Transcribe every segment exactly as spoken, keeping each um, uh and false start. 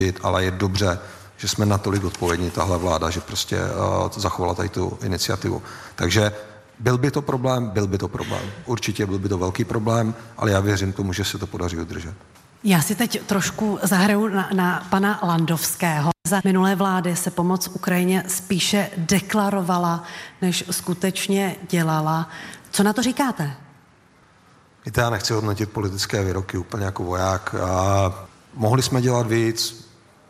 ale je dobře, že jsme natolik odpovědní, tahle vláda, že prostě uh, zachovala tady tu iniciativu. Takže byl by to problém, byl by to problém. Určitě byl by to velký problém, ale já věřím tomu, že se to podaří udržet. Já si teď trošku zahraju na, na pana Landovského. Za minulé vlády se pomoc Ukrajině spíše deklarovala, než skutečně dělala. Co na to říkáte? Víte, já nechci hodnotit politické výroky úplně jako voják. A mohli jsme dělat víc,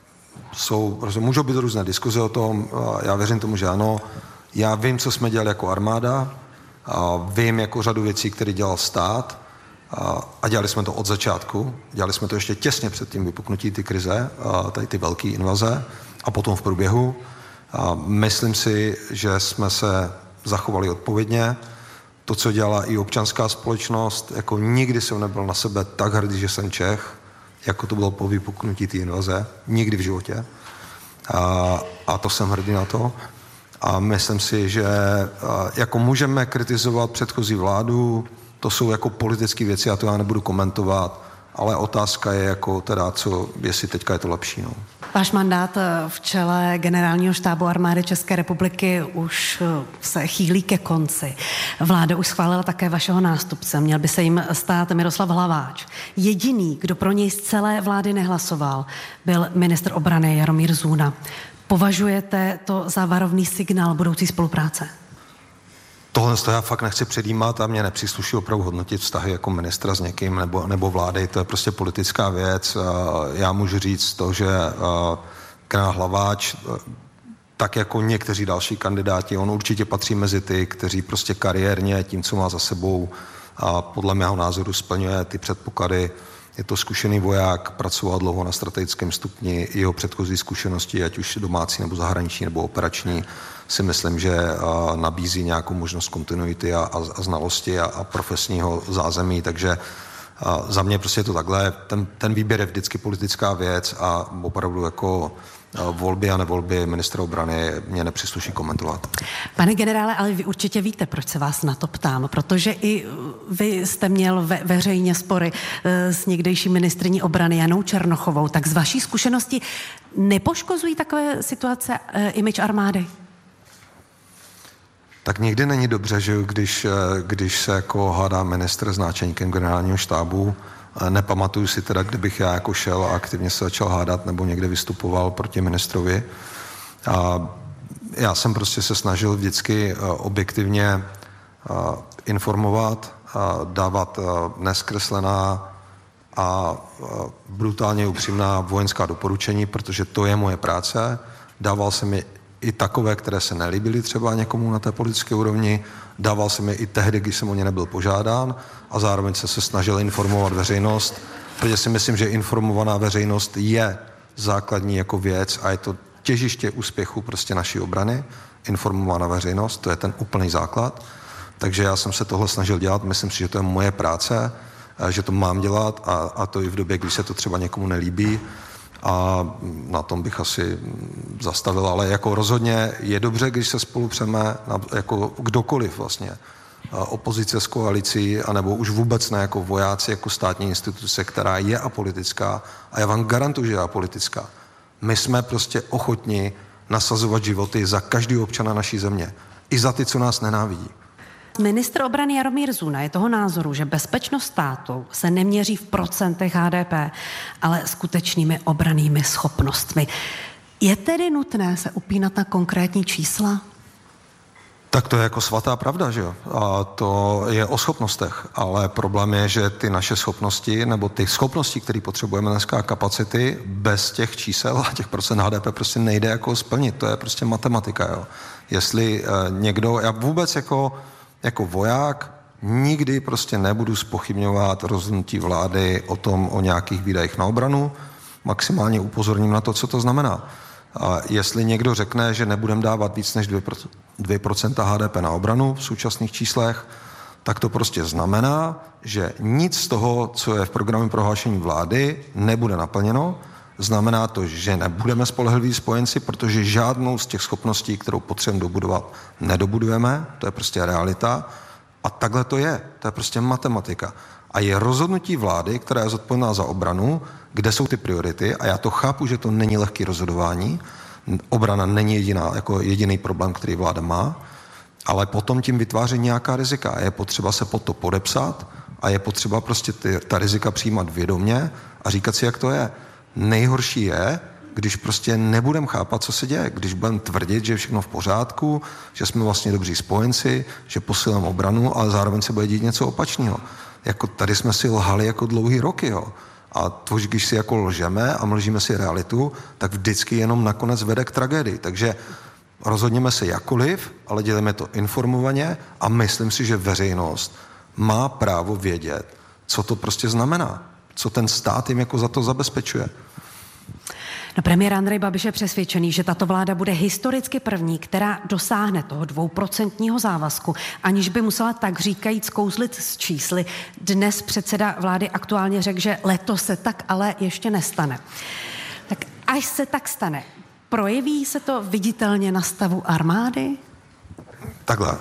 jsou, můžou být různé diskuze o tom, já věřím tomu, že ano. Já vím, co jsme dělali jako armáda, a vím jako řadu věcí, které dělal stát, a, a dělali jsme to od začátku. Dělali jsme to ještě těsně před tím vypuknutí ty krize, a tady ty velké invaze, a potom v průběhu. A myslím si, že jsme se zachovali odpovědně. To, co dělala i občanská společnost, jako nikdy jsem nebyl na sebe tak hrdý, že jsem Čech, jako to bylo po vypuknutí té invaze. Nikdy v životě. A, a to jsem hrdý na to. A myslím si, že jako můžeme kritizovat předchozí vládu, to jsou jako politické věci, já to já nebudu komentovat, ale otázka je jako teda, co, jestli teďka je to lepší. No. Váš mandát v čele Generálního štábu armády České republiky už se chýlí ke konci. Vláda už schválila také vašeho nástupce. Měl by se jim stát Miroslav Hlaváč. Jediný, kdo pro něj z celé vlády nehlasoval, byl ministr obrany Jaromír Zuna. Považujete to za varovný signál budoucí spolupráce? Tohle to já fakt nechci předjímat a mě nepřísluší opravdu hodnotit vztahy jako ministra s někým nebo, nebo vlády. To je prostě politická věc. Já můžu říct to, že generál Hlaváč, tak jako někteří další kandidáti, on určitě patří mezi ty, kteří prostě kariérně tím, co má za sebou, a podle mého názoru splňuje ty předpoklady. Je to zkušený voják, pracoval dlouho na strategickém stupni, jeho předchozí zkušenosti, ať už domácí nebo zahraniční nebo operační, si myslím, že uh, nabízí nějakou možnost kontinuity a, a, a znalosti a, a profesního zázemí, takže uh, za mě prostě je to takhle. Ten, ten výběr je vždycky politická věc a opravdu jako uh, volby a nevolby ministra obrany mě nepřísluší komentovat. Pane generále, ale vy určitě víte, proč se vás na to ptám, protože i vy jste měl ve, veřejně spory uh, s někdejší ministryní obrany Janou Černochovou, tak z vaší zkušenosti nepoškozují takové situace uh, image armády? Tak nikdy není dobře, že když, když se jako hádá ministr s náčelníkem generálního štábu, nepamatuju si teda, kdybych já jako šel a aktivně se začal hádat nebo někde vystupoval proti ministrovi. A já jsem prostě se snažil vždycky objektivně informovat, dávat neskreslená a brutálně upřímná vojenská doporučení, protože to je moje práce. Dával jsem je i takové, které se nelíbily třeba někomu na té politické úrovni. Dával jsem je i tehdy, když jsem o ně nebyl požádán, a zároveň se, se snažil informovat veřejnost, protože si myslím, že informovaná veřejnost je základní jako věc a je to těžiště úspěchu prostě naší obrany. Informovaná veřejnost, to je ten úplný základ. Takže já jsem se tohle snažil dělat, myslím si, že to je moje práce, že to mám dělat, a, a to i v době, když se to třeba někomu nelíbí. A na tom bych asi zastavil, ale jako rozhodně je dobře, když se spolu přeme, jako kdokoliv vlastně, opozice s koalicí, anebo už vůbec ne jako vojáci, jako státní instituce, která je apolitická, a já vám garantuju, že je apolitická. My jsme prostě ochotni nasazovat životy za každého občana naší země. I za ty, co nás nenávidí. Ministr obrany Jaromír Zuna je toho názoru, že bezpečnost státu se neměří v procentech H D P, ale skutečnými obrannými schopnostmi. Je tedy nutné se upínat na konkrétní čísla? Tak to je jako svatá pravda, že jo? A to je o schopnostech, ale problém je, že ty naše schopnosti, nebo ty schopnosti, které potřebujeme dneska, kapacity, bez těch čísel a těch procent H D P prostě nejde jako splnit. To je prostě matematika, jo? Jestli uh, někdo, já vůbec jako Jako voják nikdy prostě nebudu zpochybňovat rozhodnutí vlády o tom, o nějakých výdajích na obranu. Maximálně upozorním na to, co to znamená. A jestli někdo řekne, že nebudeme dávat víc než dvě procenta H D P na obranu v současných číslech, tak to prostě znamená, že nic z toho, co je v programovém prohlášení vlády, nebude naplněno. Znamená to, že nebudeme spolehliví spojenci, protože žádnou z těch schopností, kterou potřebujeme dobudovat, nedobudujeme. To je prostě realita. A takhle to je. To je prostě matematika. A je rozhodnutí vlády, která je zodpovědná za obranu, kde jsou ty priority, a já to chápu, že to není lehké rozhodování. Obrana není jediná, jako jediný problém, který vláda má, ale potom tím vytváří nějaká rizika a je potřeba se pod to podepsat a je potřeba prostě ty, ta rizika přijímat vědomě a říkat si, jak to je. Nejhorší je, když prostě nebudeme chápat, co se děje, když budeme tvrdit, že je všechno v pořádku, že jsme vlastně dobří spojenci, že posilujeme obranu, ale zároveň se bude dít něco opačného. Jako tady jsme si lhali jako dlouhý roky, jo. A to, když si jako lžeme a mlžíme si realitu, tak vždycky jenom nakonec vede k tragédii. Takže rozhodněme se jakoliv, ale děláme to informovaně a myslím si, že veřejnost má právo vědět, co to prostě znamená, co ten stát jim jako za to zabezpečuje. No, premiér Andrej Babiš je přesvědčený, že tato vláda bude historicky první, která dosáhne toho dvouprocentního závazku, aniž by musela tak říkajíc kouzlit s čísly. Dnes předseda vlády aktuálně řekl, že letos se tak ale ještě nestane. Tak až se tak stane, projeví se to viditelně na stavu armády? Takhle.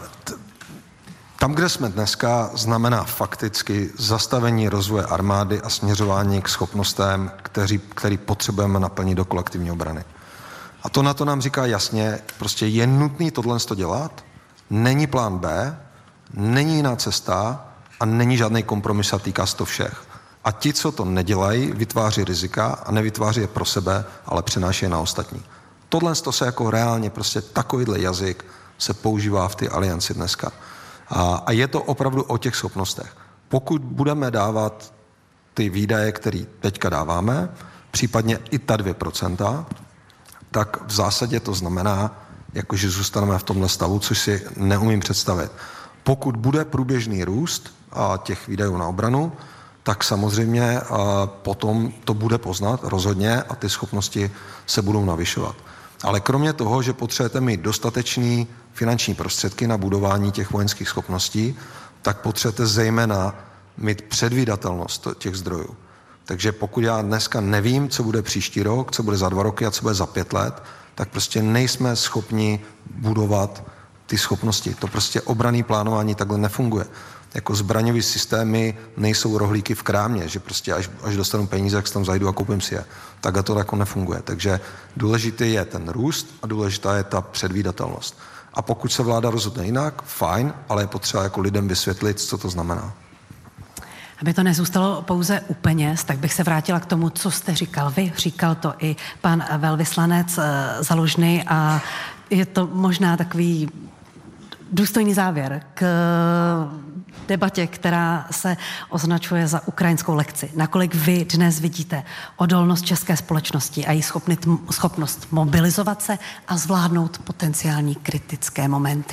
Tam, kde jsme dneska, znamená fakticky zastavení rozvoje armády a směřování k schopnostem, který, který potřebujeme naplnit do kolektivní obrany. A to na to nám říká jasně, prostě je nutný tohle dělat, není plán B, není jiná cesta a není žádný kompromis a týká se to všech. A ti, co to nedělají, vytváří rizika a nevytváří je pro sebe, ale přenáší je na ostatní. Tohle se jako reálně prostě takovýhle jazyk se používá v té alianci dneska. A, a je to opravdu o těch schopnostech. Pokud budeme dávat ty výdaje, které teďka dáváme, případně i ta dvě procenta, tak v zásadě to znamená, jakože zůstaneme v tomhle stavu, což si neumím představit. Pokud bude průběžný růst a těch výdajů na obranu, tak samozřejmě a potom to bude poznat rozhodně a ty schopnosti se budou navyšovat. Ale kromě toho, že potřebujete mít dostatečný finanční prostředky na budování těch vojenských schopností, tak potřebujete zejména mít předvídatelnost těch zdrojů. Takže pokud já dneska nevím, co bude příští rok, co bude za dva roky a co bude za pět let, tak prostě nejsme schopni budovat ty schopnosti. To prostě obranné plánování takhle nefunguje. Jako zbraňové systémy nejsou rohlíky v krámě, že prostě až, až dostanu peníze, jak tam zajdu a koupím si je. Takhle to jako nefunguje. Takže důležitý je ten růst a důležitá je ta předvídatelnost. A pokud se vláda rozhodne jinak, fajn, ale je potřeba jako lidem vysvětlit, co to znamená. Aby to nezůstalo pouze u peněz, tak bych se vrátila k tomu, co jste říkal vy. Říkal to i pan velvyslanec Zalužný a je to možná takový důstojný závěr k debatě, která se označuje za ukrajinskou lekci. Nakolik vy dnes vidíte odolnost české společnosti a její schopnost mobilizovat se a zvládnout potenciální kritické momenty?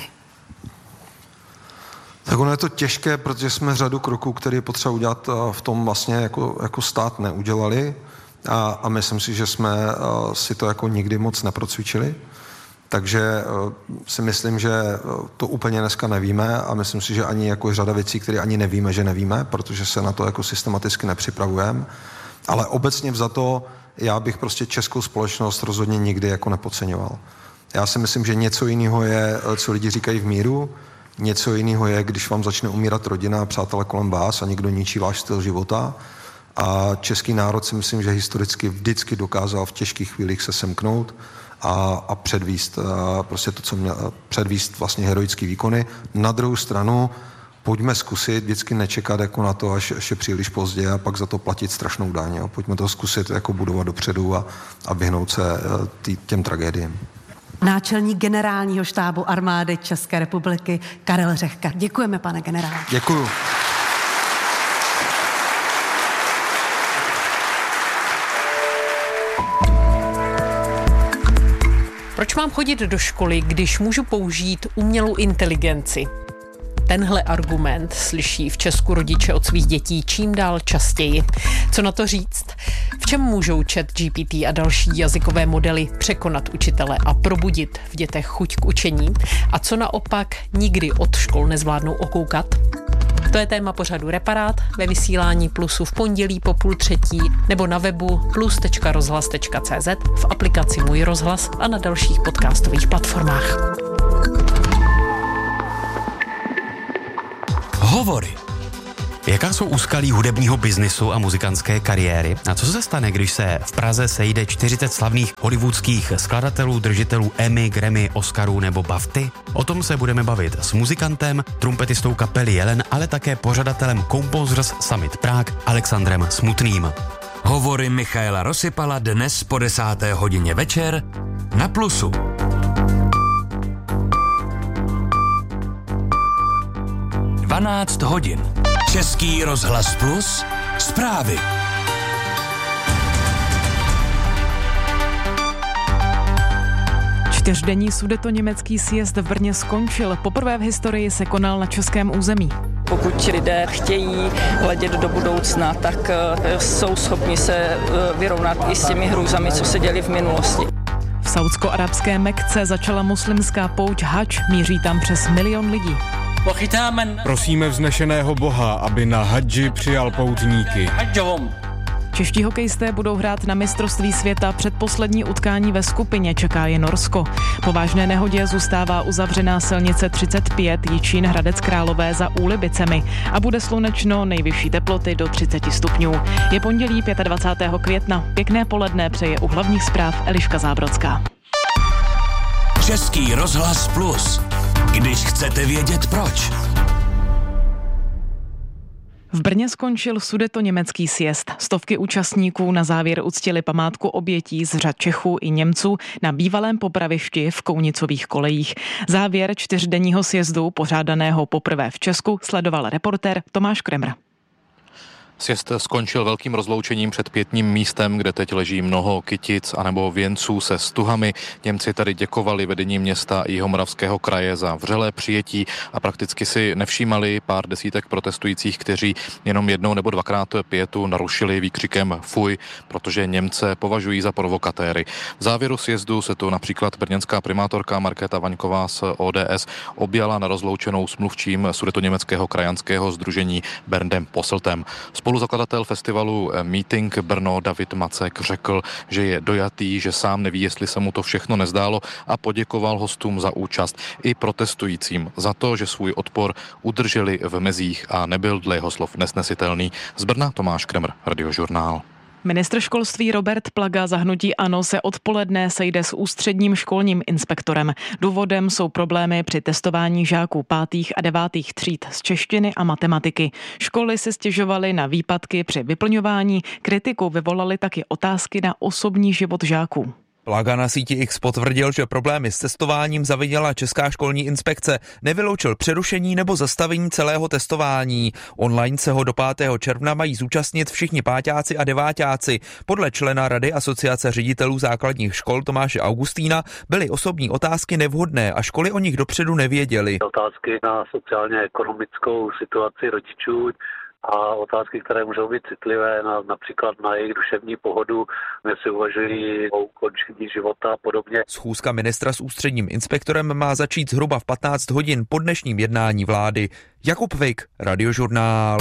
Tak ono je to těžké, protože jsme řadu kroků, které je potřeba udělat, v tom vlastně jako, jako stát neudělali a, a myslím si, že jsme si to jako nikdy moc neprocvičili. Takže si myslím, že to úplně dneska nevíme a myslím si, že ani jako řada věcí, které ani nevíme, že nevíme, protože se na to jako systematicky nepřipravujeme. Ale obecně vzato já bych prostě českou společnost rozhodně nikdy jako nepodceňoval. Já si myslím, že něco jiného je, co lidi říkají v míru, něco jiného je, když vám začne umírat rodina a přátelé kolem vás a někdo ničí váš styl života. A český národ si myslím, že historicky vždycky dokázal v těžkých chvílích se semknout a, a předvíst a prostě to, co měl, předvíst vlastně heroický výkony. Na druhou stranu pojďme zkusit vždycky nečekat jako na to, až, až je příliš pozdě a pak za to platit strašnou daň. Jo. Pojďme to zkusit jako budovat dopředu a, a vyhnout se tý, těm tragédiím. Náčelník generálního štábu armády České republiky Karel Řehka. Děkujeme, pane generále. Děkuju. Proč mám chodit do školy, když můžu použít umělou inteligenci? Tenhle argument slyší v Česku rodiče od svých dětí čím dál častěji. Co na to říct? V čem můžou ChatGPT a další jazykové modely překonat učitele a probudit v dětech chuť k učení? A co naopak nikdy od škol nezvládnou okoukat? To je téma pořadu Reparát ve vysílání Plusu v pondělí po půl třetí nebo na webu plus tečka rozhlas tečka cé zet, v aplikaci Můj rozhlas a na dalších podcastových platformách. Hovory. Jaká jsou úskalí hudebního biznisu a muzikantské kariéry? A co se stane, když se v Praze sejde čtyřicet slavných hollywoodských skladatelů, držitelů Emmy, Grammy, Oscarů nebo BAFTY? O tom se budeme bavit s muzikantem, trumpetistou kapely Jelen, ale také pořadatelem Composers Summit Prague Alexandrem Smutným. Hovory Michaela Rosypala dnes po desáté hodině večer na Plusu. dvanáct hodin. Český rozhlas Plus. Zprávy. Čtyřdenní sudetoněmecký sjezd v Brně skončil. Poprvé v historii se konal na českém území. Pokud lidé chtějí hledět do budoucna, tak jsou schopni se vyrovnat i s těmi hrůzami, co se děly v minulosti. V saúdsko-arabské Mekce začala muslimská pouť Hadž, míří tam přes milion lidí. Prosíme vznešeného Boha, aby na hadži přijal poutníky. Čeští hokejisté budou hrát na mistrovství světa. Předposlední utkání ve skupině čeká je Norsko. Po vážné nehodě zůstává uzavřená silnice třicet pět Jičín Hradec Králové za Úlibicemi a bude slunečno, nejvyšší teploty do třicet stupňů. Je pondělí dvacátého pátého května. Pěkné poledne přeje u hlavních zpráv Eliška Zábrodská. Český rozhlas Plus. Když chcete vědět proč. V Brně skončil sudetoněmecký sjezd. Stovky účastníků na závěr uctili památku obětí z řad Čechů i Němců na bývalém popravišti v Kounicových kolejích. Závěr čtyřdenního sjezdu, pořádaného poprvé v Česku, sledoval reportér Tomáš Kremr. Sjezd skončil velkým rozloučením před Pietním místem, kde teď leží mnoho kytic anebo věnců se stuhami. Němci tady děkovali vedení města Jihomoravského kraje za vřelé přijetí a prakticky si nevšímali pár desítek protestujících, kteří jenom jednou nebo dvakrát pietu narušili výkřikem fuj, protože Němce považují za provokatéry. V závěru sjezdu se tu například brněnská primátorka Markéta Vaňková z O D S objala na rozloučenou s mluvčím sudetoněmeckého krajanského sdružení Berndem Posseltem. Spoluzakladatel festivalu Meeting Brno David Macek řekl, že je dojatý, že sám neví, jestli se mu to všechno nezdálo a poděkoval hostům za účast i protestujícím za to, že svůj odpor udrželi v mezích a nebyl dle jeho slov nesnesitelný. Z Brna Tomáš Kremr, Radiožurnál. Ministr školství Robert Plaga za hnutí ANO se odpoledne sejde s ústředním školním inspektorem. Důvodem jsou problémy při testování žáků pátých a devátých tříd z češtiny a matematiky. Školy si stěžovaly na výpadky při vyplňování, kritiku vyvolaly taky otázky na osobní život žáků. Plaga na síti X potvrdil, že problémy s testováním zaviděla Česká školní inspekce, nevyloučil přerušení nebo zastavení celého testování. Online se ho do pátého června mají zúčastnit všichni páťáci a deváťáci. Podle člena Rady asociace ředitelů základních škol Tomáše Augustína byly osobní otázky nevhodné a školy o nich dopředu nevěděly. Otázky na sociálně-ekonomickou situaci rodičů a otázky, které můžou být citlivé, na, například na jejich duševní pohodu, jestli uvažují o ukončení života a podobně. Schůzka ministra s ústředním inspektorem má začít zhruba v patnáct hodin po dnešním jednání vlády. Jakub Vejk, Radiožurnál.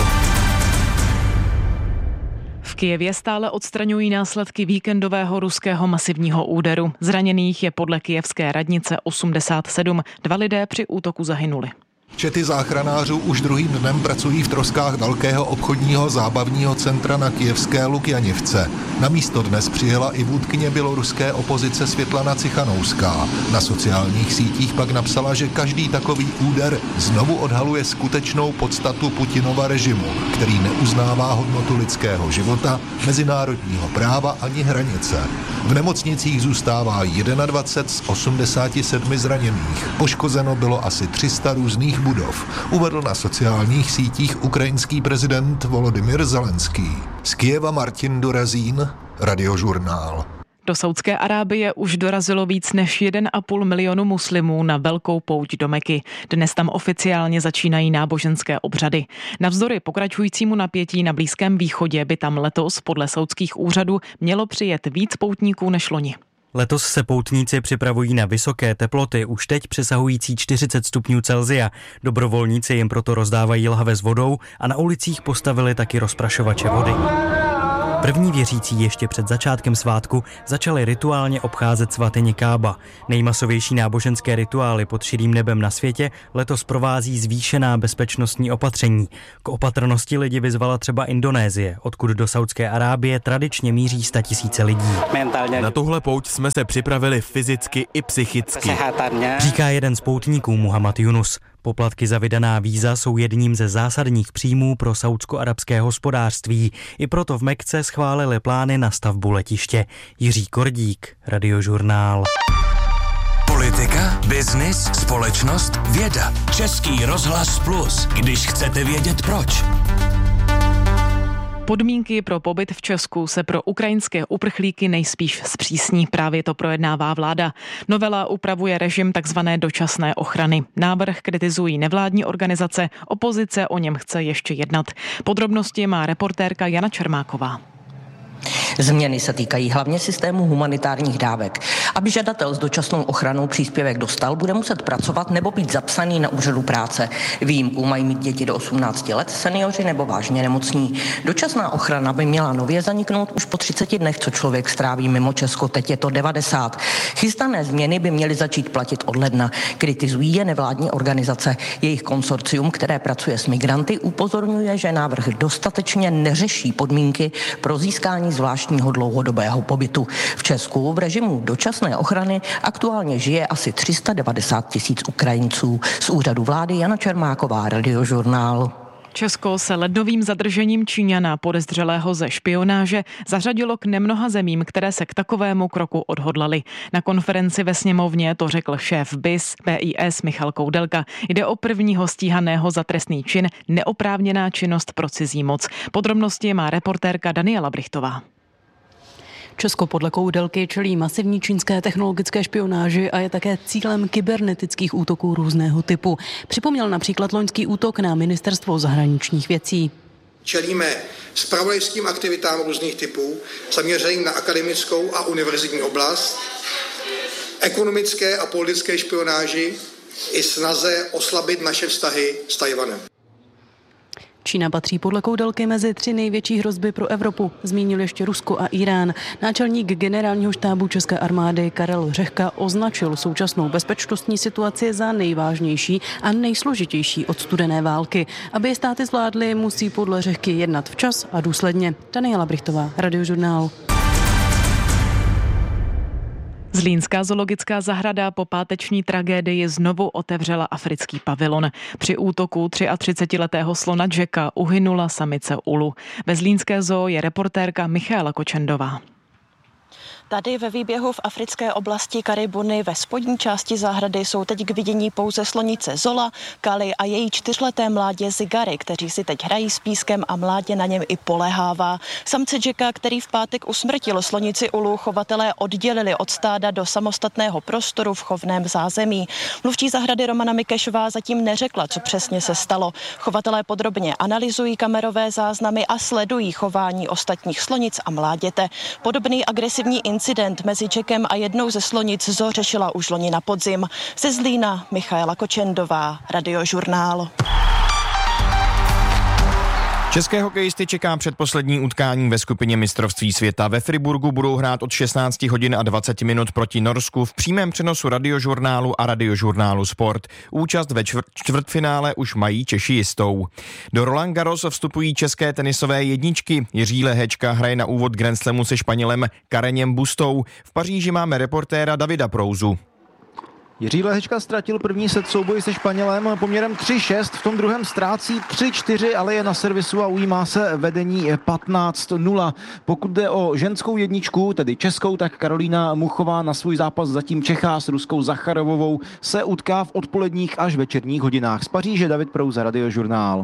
V Kyjevě stále odstraňují následky víkendového ruského masivního úderu. Zraněných je podle kyjevské radnice osmdesát sedm. Dva lidé při útoku zahynuli. Čety záchranářů už druhým dnem pracují v troskách velkého obchodního zábavního centra na kyjevské Lukjanivce. Na místo dnes přijela i vůdkyně běloruské opozice Světlana Cichanouská. Na sociálních sítích pak napsala, že každý takový úder znovu odhaluje skutečnou podstatu Putinova režimu, který neuznává hodnotu lidského života, mezinárodního práva ani hranice. V nemocnicích zůstává dvacet jedna z osmdesáti sedmi zraněných. Poškozeno bylo asi tři sta různých budov, uvedl na sociálních sítích ukrajinský prezident Volodymyr Zelenský. Z Kyjeva Martin Dorazín, Radiožurnál. Do Saúdské Arábie už dorazilo víc než jeden a půl milionu muslimů na velkou pouť do Meky. Dnes tam oficiálně začínají náboženské obřady. Navzdory pokračujícímu napětí na Blízkém východě by tam letos podle saúdských úřadů mělo přijet víc poutníků než loni. Letos se poutníci připravují na vysoké teploty, už teď přesahující čtyřicet stupňů Celsia. Dobrovolníci jim proto rozdávají lahve s vodou a na ulicích postavili taky rozprašovače vody. První věřící ještě před začátkem svátku začali rituálně obcházet svatyni Kába. Nejmasovější náboženské rituály pod širým nebem na světě letos provází zvýšená bezpečnostní opatření. K opatrnosti lidi vyzvala třeba Indonésie, odkud do Saudské Arábie tradičně míří statisíce lidí. Na tuhle pouť jsme se připravili fyzicky i psychicky, říká jeden z poutníků Muhammad Yunus. Poplatky za vydaná víza jsou jedním ze zásadních příjmů pro saúdsko-arabské hospodářství. I proto v Mekce schválili plány na stavbu letiště. Jiří Kordík, Radiožurnál. Politika, biznis, společnost, věda. Český rozhlas Plus, když chcete vědět proč. Podmínky pro pobyt v Česku se pro ukrajinské uprchlíky nejspíš zpřísní. Právě to projednává vláda. Novela upravuje režim takzvané dočasné ochrany. Návrh kritizují nevládní organizace, opozice o něm chce ještě jednat. Podrobnosti má reportérka Jana Čermáková. Změny se týkají hlavně systému humanitárních dávek. Aby žadatel s dočasnou ochranou příspěvek dostal, bude muset pracovat nebo být zapsaný na úřadu práce. Výjimku mají mít děti do osmnácti let, seniori nebo vážně nemocní. Dočasná ochrana by měla nově zaniknout už po třiceti dnech, co člověk stráví mimo Česko, teď je to devadesát. Chystané změny by měly začít platit od ledna. Kritizují je nevládní organizace. Jejich konsorcium, které pracuje s migranty, upozorňuje, že návrh dostatečně neřeší podmínky pro získání zvláštního dlouhodobého pobytu. V Česku v režimu dočasné ochrany aktuálně žije asi tři sta devadesát tisíc Ukrajinců. Z úřadu vlády Jana Čermáková, Radiožurnál. Česko se lednovým zadržením Číňana podezřelého ze špionáže zařadilo k nemnoha zemím, které se k takovému kroku odhodlaly. Na konferenci ve sněmovně to řekl šéf B I S, B I S Michal Koudelka. Jde o prvního stíhaného za trestný čin neoprávněná činnost pro cizí moc. Podrobnosti má reportérka Daniela Brichtová. Česko podle Koudelky čelí masivní čínské technologické špionáži a je také cílem kybernetických útoků různého typu. Připomněl například loňský útok na ministerstvo zahraničních věcí. Čelíme zpravodajským aktivitám různých typů, zaměřeným na akademickou a univerzitní oblast, ekonomické a politické špionáži i snaze oslabit naše vztahy s Tchajwanem. Čína patří podle Koudelky mezi tři největší hrozby pro Evropu. Zmínil ještě Rusko a Irán. Náčelník generálního štábu České armády Karel Řehka označil současnou bezpečnostní situaci za nejvážnější a nejsložitější od studené války. Aby je státy zvládly, musí podle Řehky jednat včas a důsledně. Daniela Brichtová, Radiožurnál. Zlínská zoologická zahrada po páteční tragédii znovu otevřela africký pavilon. Při útoku třiatřicetiletého slona Jacka uhynula samice Ulu. Ve zlínské zoo je reportérka Michaela Kočendová. Tady ve výběhu v africké oblasti Karibuny ve spodní části zahrady jsou teď k vidění pouze slonice Zola, Kali a její čtyřleté mládě Zigary, kteří si teď hrají s pískem a mládě na něm i polehává. Samce Jacka, který v pátek usmrtil slonici Ulu, chovatelé oddělili od stáda do samostatného prostoru v chovném zázemí. Mluvčí zahrady Romana Mikešová zatím neřekla, co přesně se stalo. Chovatelé podrobně analyzují kamerové záznamy a sledují chování ostatních slonic a mláděte. Podobný agresivní incident mezi Jackem a jednou ze slonic zoo řešila už loni na podzim. Ze Zlína Michaela Kočendová, Radiožurnál. České hokejisty čeká předposlední utkání ve skupině mistrovství světa. Ve Friburgu budou hrát od šestnácti hodin a dvaceti minut proti Norsku v přímém přenosu Radiožurnálu a Radiožurnálu Sport. Účast ve čtvrt, čtvrtfinále už mají Češi jistou. Do Roland Garros vstupují české tenisové jedničky. Jiří Lehečka hraje na úvod Grand Slamu se Španělem Kareněm Bustou. V Paříži máme reportéra Davida Prouzu. Jiří Lehečka ztratil první set souboji se Španělem poměrem tři šest, v tom druhém ztrácí tři čtyři, ale je na servisu a ujímá se vedení patnáct nula. Pokud jde o ženskou jedničku, tedy českou, tak Karolína Muchová na svůj zápas zatím čeká s ruskou Zacharovovou se utká v odpoledních až večerních hodinách. Z Paříže David Prouza, Radiožurnál.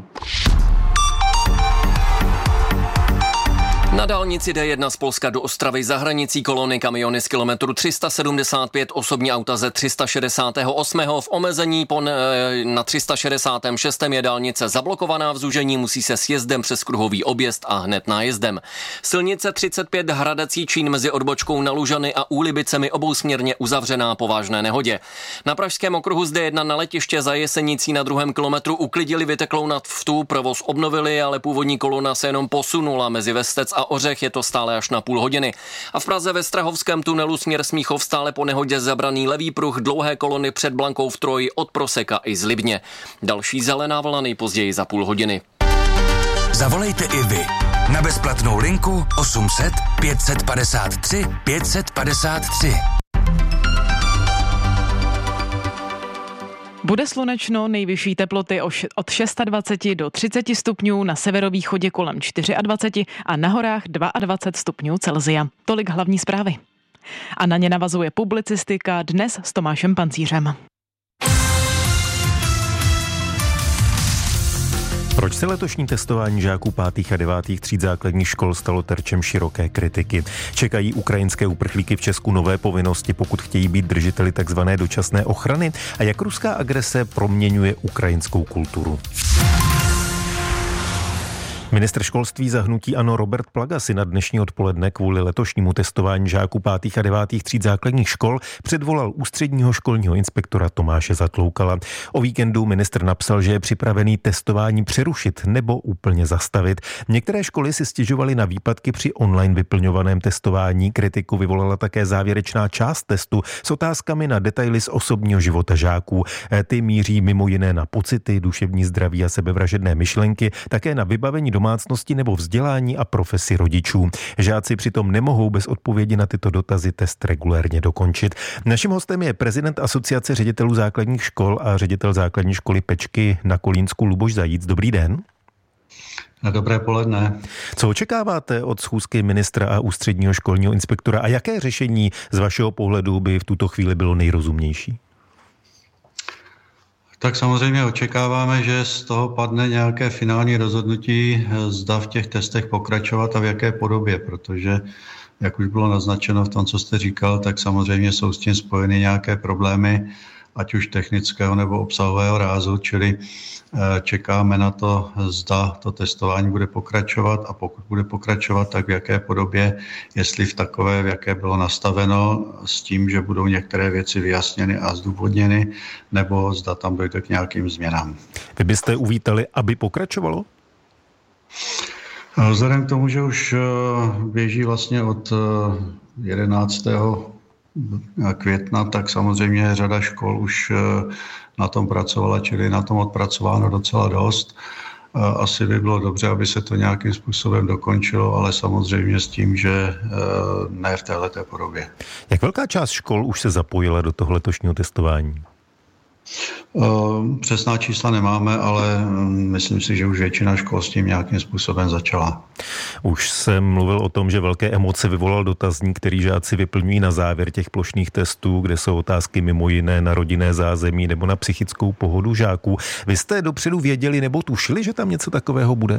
Na dálnici D jedna z Polska do Ostravy za hranicí kolony kamiony z kilometru tři sta sedmdesát pět, osobní auta ze tři sta šedesát osm. V omezení pon, na tři sta šedesát šest je dálnice zablokovaná v zúžení, musí se sjezdem přes kruhový objezd a hned nájezdem. Silnice třicet pět Hradec Jičín mezi odbočkou na Lužany a Úlibicemi obousměrně uzavřená po vážné nehodě. Na pražském okruhu z D jedna na letiště za Jesenicí na druhém kilometru uklidili vyteklou naftu, provoz obnovili, ale původní kolona se jenom posunula mezi Vestec a a Ořech je to stále až na půl hodiny. A v Praze ve Strahovském tunelu směr Smíchov stále po nehodě zabraný levý pruh dlouhé kolony před Blankou v Troji od Proseka i z Libně. Další zelená vlna nejpozději za půl hodiny. Zavolejte i vy na bezplatnou linku osm set pět set padesát tři pět set padesát tři. Bude slunečno, nejvyšší teploty od dvacet šest do třicet stupňů, na severovýchodě kolem dvacet čtyři a na horách dvacet dva stupňů Celsia. Tolik hlavní zprávy. A na ně navazuje publicistika dnes s Tomášem Pancířem. Proč se letošní testování žáků pátých a devátých tříd základních škol stalo terčem široké kritiky? Čekají ukrajinské uprchlíky v Česku nové povinnosti, pokud chtějí být držiteli takzvané dočasné ochrany? A jak ruská agrese proměňuje ukrajinskou kulturu? Ministr školství za hnutí ANO Robert Plaga si na dnešní odpoledne kvůli letošnímu testování žáků pátých a devátých tříd základních škol předvolal ústředního školního inspektora Tomáše Zatloukala. O víkendu ministr napsal, že je připravený testování přerušit nebo úplně zastavit. Některé školy si stěžovaly na výpadky při online vyplňovaném testování. Kritiku vyvolala také závěrečná část testu s otázkami na detaily z osobního života žáků. Ty míří mimo jiné na pocity, duševní zdraví a sebevražedné myšlenky, také na vybavení domácnosti nebo vzdělání a profesi rodičů. Žáci přitom nemohou bez odpovědi na tyto dotazy test regulérně dokončit. Naším hostem je prezident Asociace ředitelů základních škol a ředitel základní školy Pečky na Kolínsku Luboš Zajíc. Dobrý den. Dobré poledne. Co očekáváte od schůzky ministra a ústředního školního inspektora a jaké řešení z vašeho pohledu by v tuto chvíli bylo nejrozumnější? Tak samozřejmě očekáváme, že z toho padne nějaké finální rozhodnutí, zda v těch testech pokračovat a v jaké podobě, protože, jak už bylo naznačeno v tom, co jste říkal, tak samozřejmě jsou s tím spojeny nějaké problémy, ať už technického nebo obsahového rázu, čili čekáme na to, zda to testování bude pokračovat a pokud bude pokračovat, tak v jaké podobě, jestli v takové, v jaké bylo nastaveno, s tím, že budou některé věci vyjasněny a zdůvodněny, nebo zda tam dojde k nějakým změnám. Vy byste uvítali, aby pokračovalo? Vzhledem k tomu, že už běží vlastně od jedenáctého května, tak samozřejmě řada škol už na tom pracovala, čili na tom odpracováno docela dost. Asi by bylo dobře, aby se to nějakým způsobem dokončilo, ale samozřejmě s tím, že ne v téhleté podobě. Jak velká část škol už se zapojila do toho letošního testování? Přesná čísla nemáme, ale myslím si, že už většina škol s tím nějakým způsobem začala. Už jsem mluvil o tom, že velké emoce vyvolal dotazník, který žáci vyplňují na závěr těch plošných testů, kde jsou otázky mimo jiné na rodinné zázemí nebo na psychickou pohodu žáků. Vy jste dopředu věděli nebo tušili, že tam něco takového bude?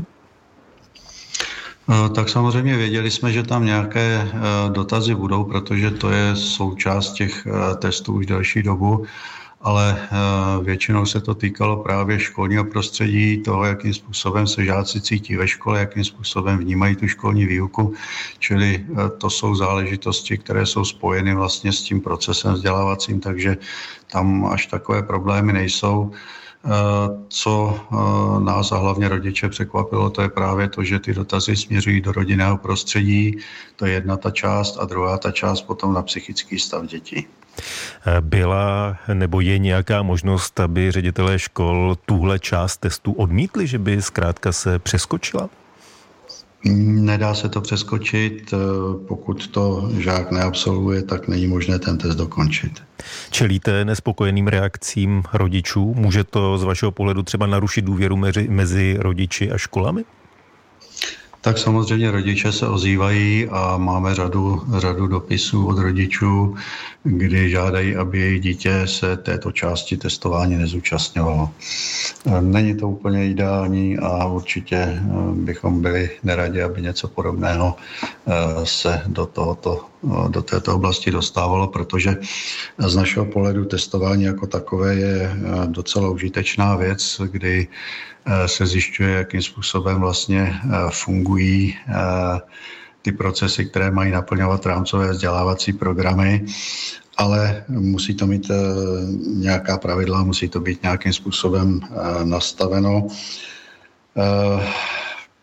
Tak samozřejmě věděli jsme, že tam nějaké dotazy budou, protože to je součást těch testů už delší dobu. Ale většinou se to týkalo právě školního prostředí, toho, jakým způsobem se žáci cítí ve škole, jakým způsobem vnímají tu školní výuku, čili to jsou záležitosti, které jsou spojeny vlastně s tím procesem vzdělávacím, takže tam až takové problémy nejsou. Co nás a hlavně rodiče překvapilo, to je právě to, že ty dotazy směřují do rodinného prostředí, to je jedna ta část a druhá ta část potom na psychický stav dětí. Byla nebo je nějaká možnost, aby ředitelé škol tuhle část testů odmítli, že by zkrátka se přeskočila? Nedá se to přeskočit, pokud to žák neabsolvuje, tak není možné ten test dokončit. Čelíte nespokojeným reakcím rodičů? Může to z vašeho pohledu třeba narušit důvěru mezi, mezi rodiči a školami? Tak samozřejmě rodiče se ozývají a máme řadu, řadu dopisů od rodičů, kdy žádají, aby jejich dítě se této části testování nezúčastňovalo. Není to úplně ideální a určitě bychom byli neradi, aby něco podobného se do, tohoto, do této oblasti dostávalo, protože z našeho pohledu testování jako takové je docela užitečná věc, kdy se zjišťuje, jakým způsobem vlastně fungují ty procesy, které mají naplňovat rámcové vzdělávací programy, ale musí to mít nějaká pravidla, musí to být nějakým způsobem nastaveno.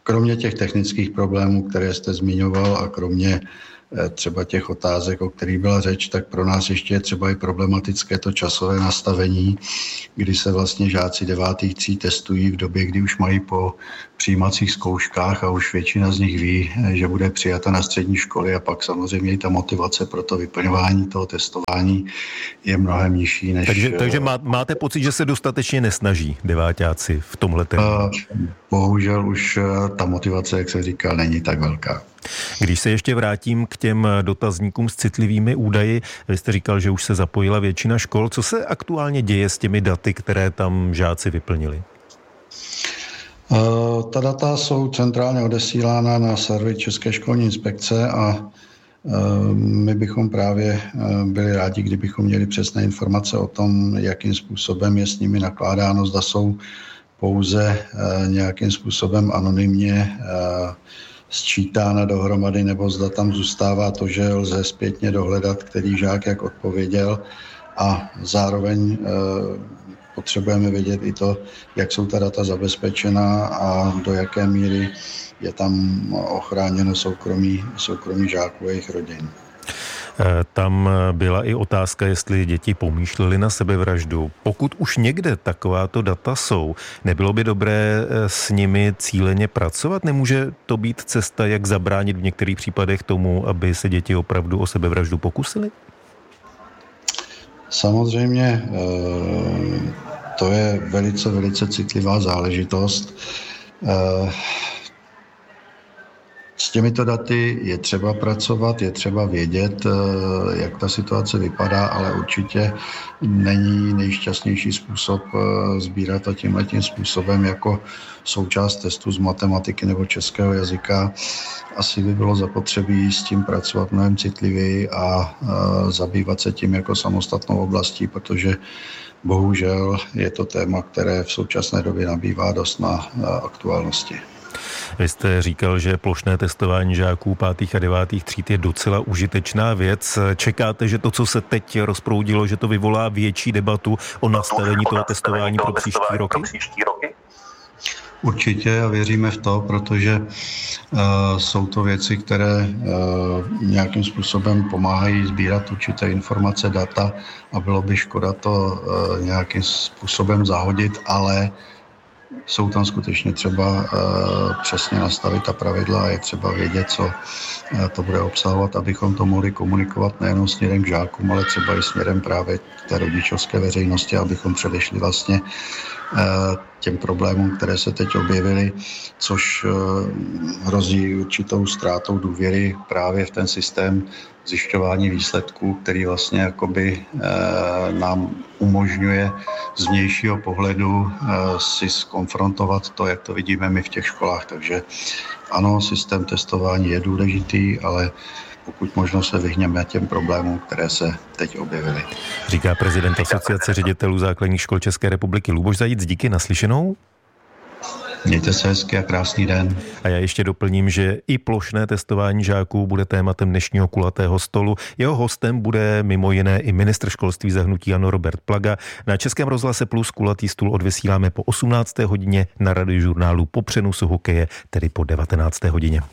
kromě těch technických problémů, které jste zmiňoval a kromě třeba těch otázek, o kterých byla řeč, tak pro nás ještě je třeba i problematické to časové nastavení, kdy se vlastně žáci devátých tříd testují v době, kdy už mají po přijímacích zkouškách a už většina z nich ví, že bude přijata na střední školy a pak samozřejmě i ta motivace pro to vyplňování toho testování je mnohem nižší než... Takže, takže má, máte pocit, že se dostatečně nesnaží deváťáci v tomhle termínu? Bohužel už ta motivace, jak se říká, není tak velká. Když se ještě vrátím k těm dotazníkům s citlivými údaji, vy jste říkal, že už se zapojila většina škol. Co se aktuálně děje s těmi daty, které tam žáci vyplnili? Uh, ta data jsou centrálně odesílána na server České školní inspekce a uh, my bychom právě uh, byli rádi, kdybychom měli přesné informace o tom, jakým způsobem je s nimi nakládáno, zda jsou pouze uh, nějakým způsobem anonymně uh, sčítána dohromady, nebo zda tam zůstává to, že lze zpětně dohledat, který žák jak odpověděl, a zároveň e, potřebujeme vědět i to, jak jsou ta data zabezpečena a do jaké míry je tam ochráněno soukromí, soukromí žáků a jejich rodin. Tam byla i otázka, jestli děti pomýšlely na sebevraždu. Pokud už někde takováto data jsou, nebylo by dobré s nimi cíleně pracovat? Nemůže to být cesta, jak zabránit v některých případech tomu, aby se děti opravdu o sebevraždu pokusily? Samozřejmě to je velice, velice citlivá záležitost. S těmito daty je třeba pracovat, je třeba vědět, jak ta situace vypadá, ale určitě není nejšťastnější způsob sbírat a tímhletím způsobem jako součást testu z matematiky nebo českého jazyka. Asi by bylo zapotřebí s tím pracovat mnohem citlivěji a zabývat se tím jako samostatnou oblastí, protože bohužel je to téma, které v současné době nabývá dost na aktuálnosti. Vy jste říkal, že plošné testování žáků pátých a devátých tříd je docela užitečná věc. Čekáte, že to, co se teď rozproudilo, že to vyvolá větší debatu o nastavení toho testování pro příští roky? Určitě a věříme v to, protože uh, jsou to věci, které uh, nějakým způsobem pomáhají sbírat určité informace, data a bylo by škoda to uh, nějakým způsobem zahodit, ale jsou tam skutečně třeba uh, přesně nastavit ta pravidla a je třeba vědět, co uh, to bude obsahovat, abychom to mohli komunikovat nejenom směrem k žákům, ale třeba i směrem právě k té rodičovské veřejnosti, abychom předešli vlastně uh, těm problémům, které se teď objevily, což uh, hrozí určitou ztrátou důvěry právě v ten systém zjišťování výsledků, který vlastně jakoby e, nám umožňuje z vnějšího pohledu e, si zkonfrontovat to, jak to vidíme my v těch školách. Takže ano, systém testování je důležitý, ale pokud možno se vyhneme těm problémům, které se teď objevily. Říká prezident Asociace ředitelů základních škol České republiky Luboš Zajíc. Díky, naslyšenou. Mějte se hezky a krásný den. A já ještě doplním, že i plošné testování žáků bude tématem dnešního kulatého stolu. Jeho hostem bude mimo jiné i ministr školství za hnutí ANO Robert Plaga. Na Českém rozhlase Plus kulatý stůl odvysíláme po osmnácté hodině, na Radiožurnálu po přenosu hokeje, tedy po devatenácté hodině.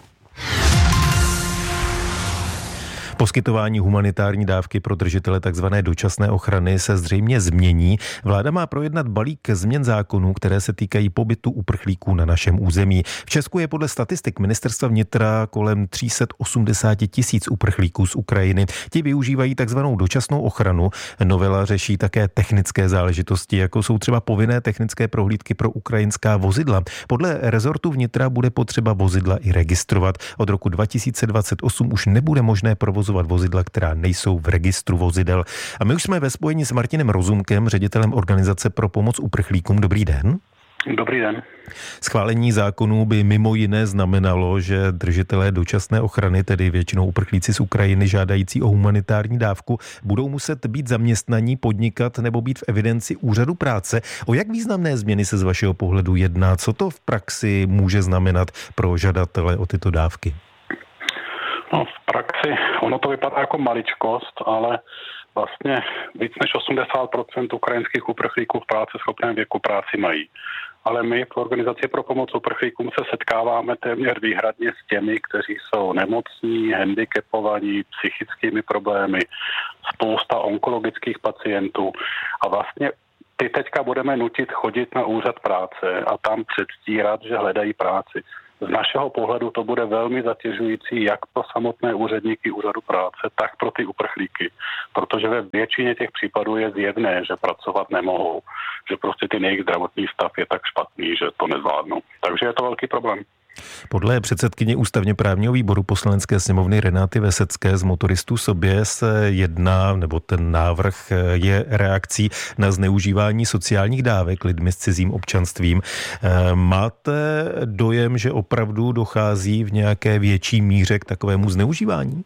Poskytování humanitární dávky pro držitele tzv. Dočasné ochrany se zřejmě změní. Vláda má projednat balík změn zákonů, které se týkají pobytu uprchlíků na našem území. V Česku je podle statistik ministerstva vnitra kolem tři sta osmdesát tisíc uprchlíků z Ukrajiny. Ti využívají tzv. Dočasnou ochranu. Novela řeší také technické záležitosti, jako jsou třeba povinné technické prohlídky pro ukrajinská vozidla. Podle rezortu vnitra bude potřeba vozidla i registrovat. Od roku dva tisíce dvacet osm už nebude možné provozovat vozidla, která nejsou v registru vozidel. A my už jsme ve spojení s Martinem Rozumkem, ředitelem Organizace pro pomoc uprchlíkům. Dobrý den. Dobrý den. Schválení zákonů by mimo jiné znamenalo, že držitelé dočasné ochrany, tedy většinou uprchlíci z Ukrajiny žádající o humanitární dávku, budou muset být zaměstnaní, podnikat nebo být v evidenci úřadu práce. O jak významné změny se z vašeho pohledu jedná? Co to v praxi může znamenat pro žadatele o tyto dávky? No, v praxi ono to vypadá jako maličkost, ale vlastně víc než osmdesát procent ukrajinských uprchlíků v práceschopném věku práci mají. Ale my v Organizaci pro pomoc uprchlíkům se setkáváme téměř výhradně s těmi, kteří jsou nemocní, handicapovaní, psychickými problémy, spousta onkologických pacientů a vlastně ty teďka budeme nutit chodit na úřad práce a tam předstírat, že hledají práci. Z našeho pohledu to bude velmi zatěžující jak pro samotné úředníky úřadu práce, tak pro ty uprchlíky. Protože ve většině těch případů je zjevné, že pracovat nemohou. Že prostě ten jejich zdravotní stav je tak špatný, že to nezvládnou. Takže je to velký problém. Podle předsedkyně ústavně právního výboru Poslanecké sněmovny Renáty Vesecké z Motoristů sobě se jedná, nebo ten návrh je reakcí na zneužívání sociálních dávek lidmi s cizím občanstvím. Máte dojem, že opravdu dochází v nějaké větší míře k takovému zneužívání?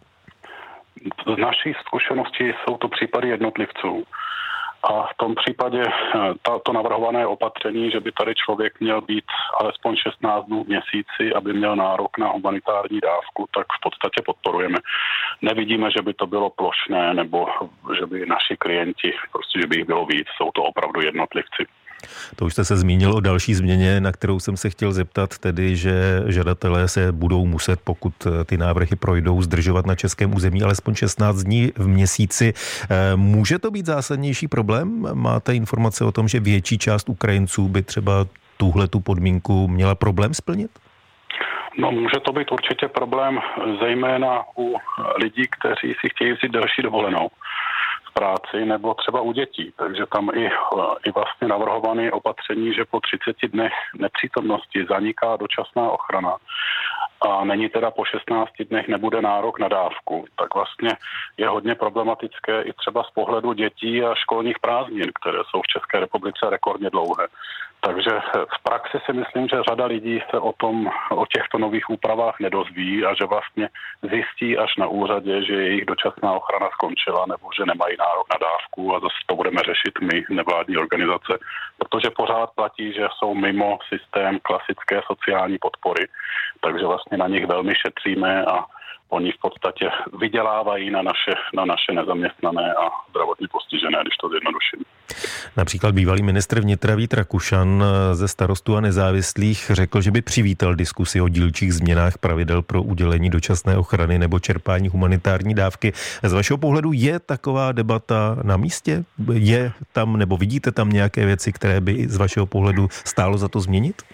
Z naší zkušenosti jsou to případy jednotlivců. A v tom případě ta, to navrhované opatření, že by tady člověk měl být alespoň šestnáct dnů v měsíci, aby měl nárok na humanitární dávku, tak v podstatě podporujeme. Nevidíme, že by to bylo plošné, nebo že by naši klienti, prostě, že by jich bylo víc, jsou to opravdu jednotlivci. To už jste se zmínil o další změně, na kterou jsem se chtěl zeptat, tedy, že žadatelé se budou muset, pokud ty návrhy projdou, zdržovat na českém území alespoň šestnáct dní v měsíci. Může to být zásadnější problém? Máte informace o tom, že větší část Ukrajinců by třeba tuhle tu podmínku měla problém splnit? No, může to být určitě problém, zejména u lidí, kteří si chtějí vzít delší dovolenou práci nebo třeba u dětí. Takže tam i, i vlastně navrhované opatření, že po třiceti dnech nepřítomnosti zaniká dočasná ochrana a není teda po šestnácti dnech nebude nárok na dávku, tak vlastně je hodně problematické i třeba z pohledu dětí a školních prázdnin, které jsou v České republice rekordně dlouhé. Takže v praxi si myslím, že řada lidí se o tom, o těchto nových úpravách nedozví a že vlastně zjistí až na úřadě, že jejich dočasná ochrana skončila nebo že nemají nárok na dávku a zase to budeme řešit my, nevládní organizace, protože pořád platí, že jsou mimo systém klasické sociální podpory, takže vlastně na nich velmi šetříme a oni v podstatě vydělávají na naše, na naše nezaměstnané a zdravotně postižené, když to zjednoduším. Například bývalý ministr vnitra Vít Rakušan ze Starostů a nezávislých řekl, že by přivítal diskusi o dílčích změnách pravidel pro udělení dočasné ochrany nebo čerpání humanitární dávky. Z vašeho pohledu je taková debata na místě? Je tam, nebo vidíte tam nějaké věci, které by z vašeho pohledu stálo za to změnit?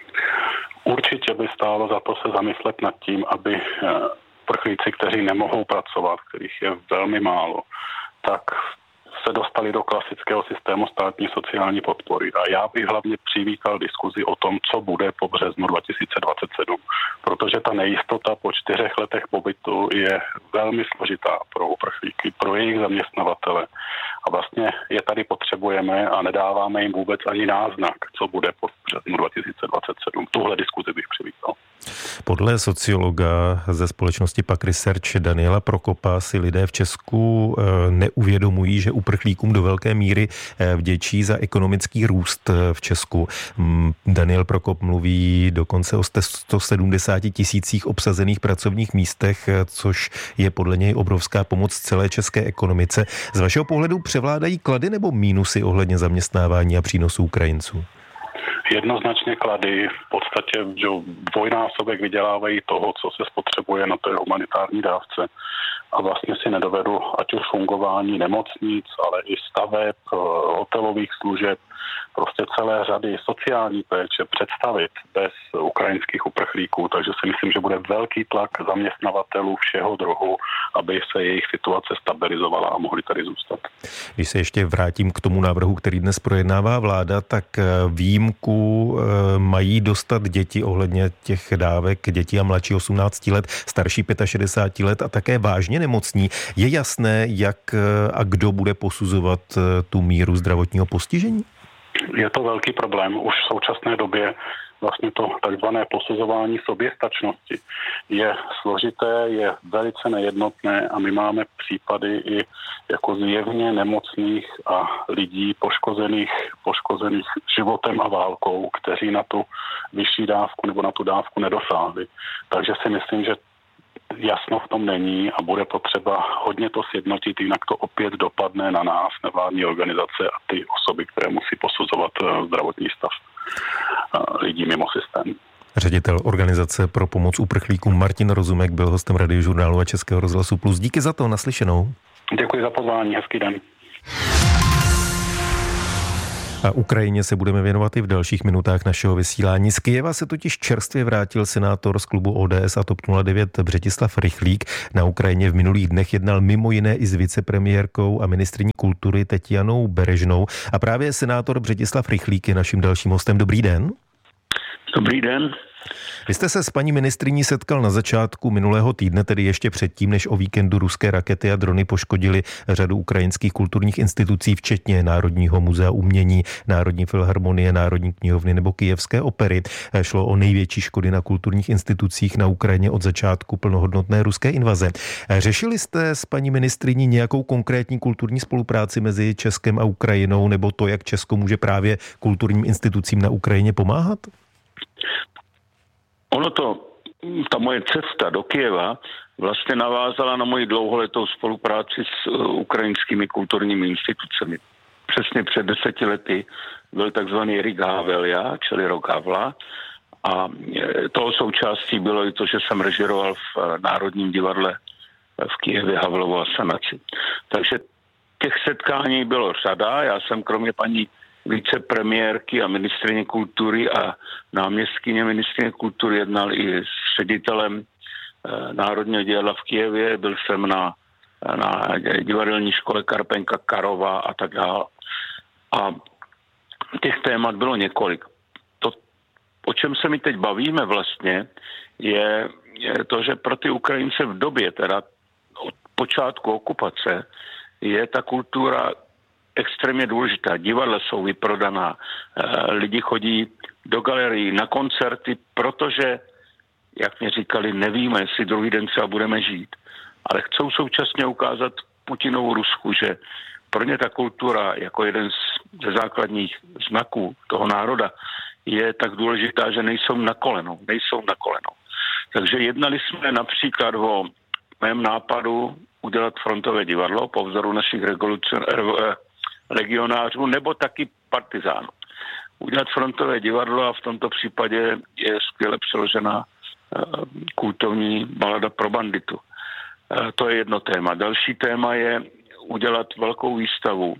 Určitě by stálo za to se zamyslet nad tím, aby uprchlíci, kteří nemohou pracovat, kterých je velmi málo, tak se dostali do klasického systému státní sociální podpory. A já bych hlavně přivítal diskuzi o tom, co bude po březnu dva tisíce dvacet sedm, protože ta nejistota po čtyřech letech pobytu je velmi složitá pro uprchlíky, pro jejich zaměstnavatele. A vlastně je tady potřebujeme a nedáváme jim vůbec ani náznak, co bude po březnu dva tisíce dvacet sedm. Tuhle diskuzi bych přivítal. Podle sociologa ze společnosti Pak Research Daniela Prokopa si lidé v Česku neuvědomují, že uprchlíkům do velké míry vděčí za ekonomický růst v Česku. Daniel Prokop mluví dokonce o sto sedmdesáti tisících obsazených pracovních místech, což je podle něj obrovská pomoc celé české ekonomice. Z vašeho pohledu převládají klady nebo mínusy ohledně zaměstnávání a přínosů Ukrajinců? Jednoznačně klady, v podstatě že dvojnásobek vydělávají toho, co se spotřebuje na té humanitární dávce. A vlastně si nedovedu ať už fungování nemocnic, ale i staveb, hotelových služeb, prostě celé řady sociální péče představit bez ukrajinských uprchlíků, takže si myslím, že bude velký tlak zaměstnavatelů všeho druhu, aby se jejich situace stabilizovala a mohli tady zůstat. Když se ještě vrátím k tomu návrhu, který dnes projednává vláda, tak výjimku mají dostat děti ohledně těch dávek, děti a mladší osmnácti let, starší šedesáti pěti let a také vážně nemocní. Je jasné, jak a kdo bude posuzovat tu míru zdravotního postižení? Je to velký problém. Už v současné době vlastně to takzvané posuzování soběstačnosti je složité, je velice nejednotné a my máme případy i jako zjevně nemocných a lidí poškozených, poškozených životem a válkou, kteří na tu vyšší dávku nebo na tu dávku nedosáhli. Takže si myslím, že jasno v tom není a bude potřeba hodně to sjednotit, jinak to opět dopadne na nás, nevládní organizace a ty osoby, které musí posuzovat zdravotní stav lidí mimo systém. Ředitel Organizace pro pomoc uprchlíkům Martin Rozumek byl hostem Radiožurnálu a Českého rozhlasu Plus. Díky za to, naslyšenou. Děkuji za pozvání, hezký den. A Ukrajině se budeme věnovat i v dalších minutách našeho vysílání. Z Kyjeva se totiž čerstvě vrátil senátor z klubu O D S a TOP nula devět Břetislav Rychlík. Na Ukrajině v minulých dnech jednal mimo jiné i s vicepremiérkou a ministryní kultury Tetianou Berežnou. A právě senátor Břetislav Rychlík je naším dalším hostem. Dobrý den. Dobrý den. Vy jste se s paní ministryní setkal na začátku minulého týdne, tedy ještě předtím, než o víkendu ruské rakety a drony poškodily řadu ukrajinských kulturních institucí, včetně Národního muzea umění, Národní filharmonie, Národní knihovny nebo Kyjevské opery. Šlo o největší škody na kulturních institucích na Ukrajině od začátku plnohodnotné ruské invaze. Řešili jste s paní ministryní nějakou konkrétní kulturní spolupráci mezi Českem a Ukrajinou, nebo to, jak Česko může právě kulturním institucím na Ukrajině pomáhat? Ono to, ta moje cesta do Kyjeva vlastně navázala na moji dlouholetou spolupráci s ukrajinskými kulturními institucemi. Přesně před deseti lety byl takzvaný Rik Havelja, čili rok Havla, a toho součástí bylo i to, že jsem režiroval v Národním divadle v Kyjevě Havlovu asanaci. Takže těch setkání bylo řada, já jsem kromě paní vicepremiérky a ministryně kultury a náměstkyně ministryně kultury jednal i s ředitelem e, Národního divadla v Kyjevě, byl jsem na, na divadelní škole Karpenka Karova a tak dále. A těch témat bylo několik. To, o čem se my teď bavíme vlastně, je, je to, že pro ty Ukrajince v době, teda od počátku okupace, je ta kultura extrémně důležitá. Divadla jsou vyprodaná, lidi chodí do galerií, na koncerty, protože, jak mě říkali, nevíme, jestli druhý den třeba budeme žít. Ale chcou současně ukázat Putinovu Rusku, že pro ně ta kultura jako jeden ze základních znaků toho národa je tak důležitá, že nejsou na kolenou. Nejsou na kolenou. Takže jednali jsme například o mém nápadu udělat frontové divadlo po vzoru našich revolucionářů, legionářů nebo taky partizánů. Udělat frontové divadlo a v tomto případě je skvěle přeložená kultovní balada pro banditu. To je jedno téma. Další téma je udělat velkou výstavu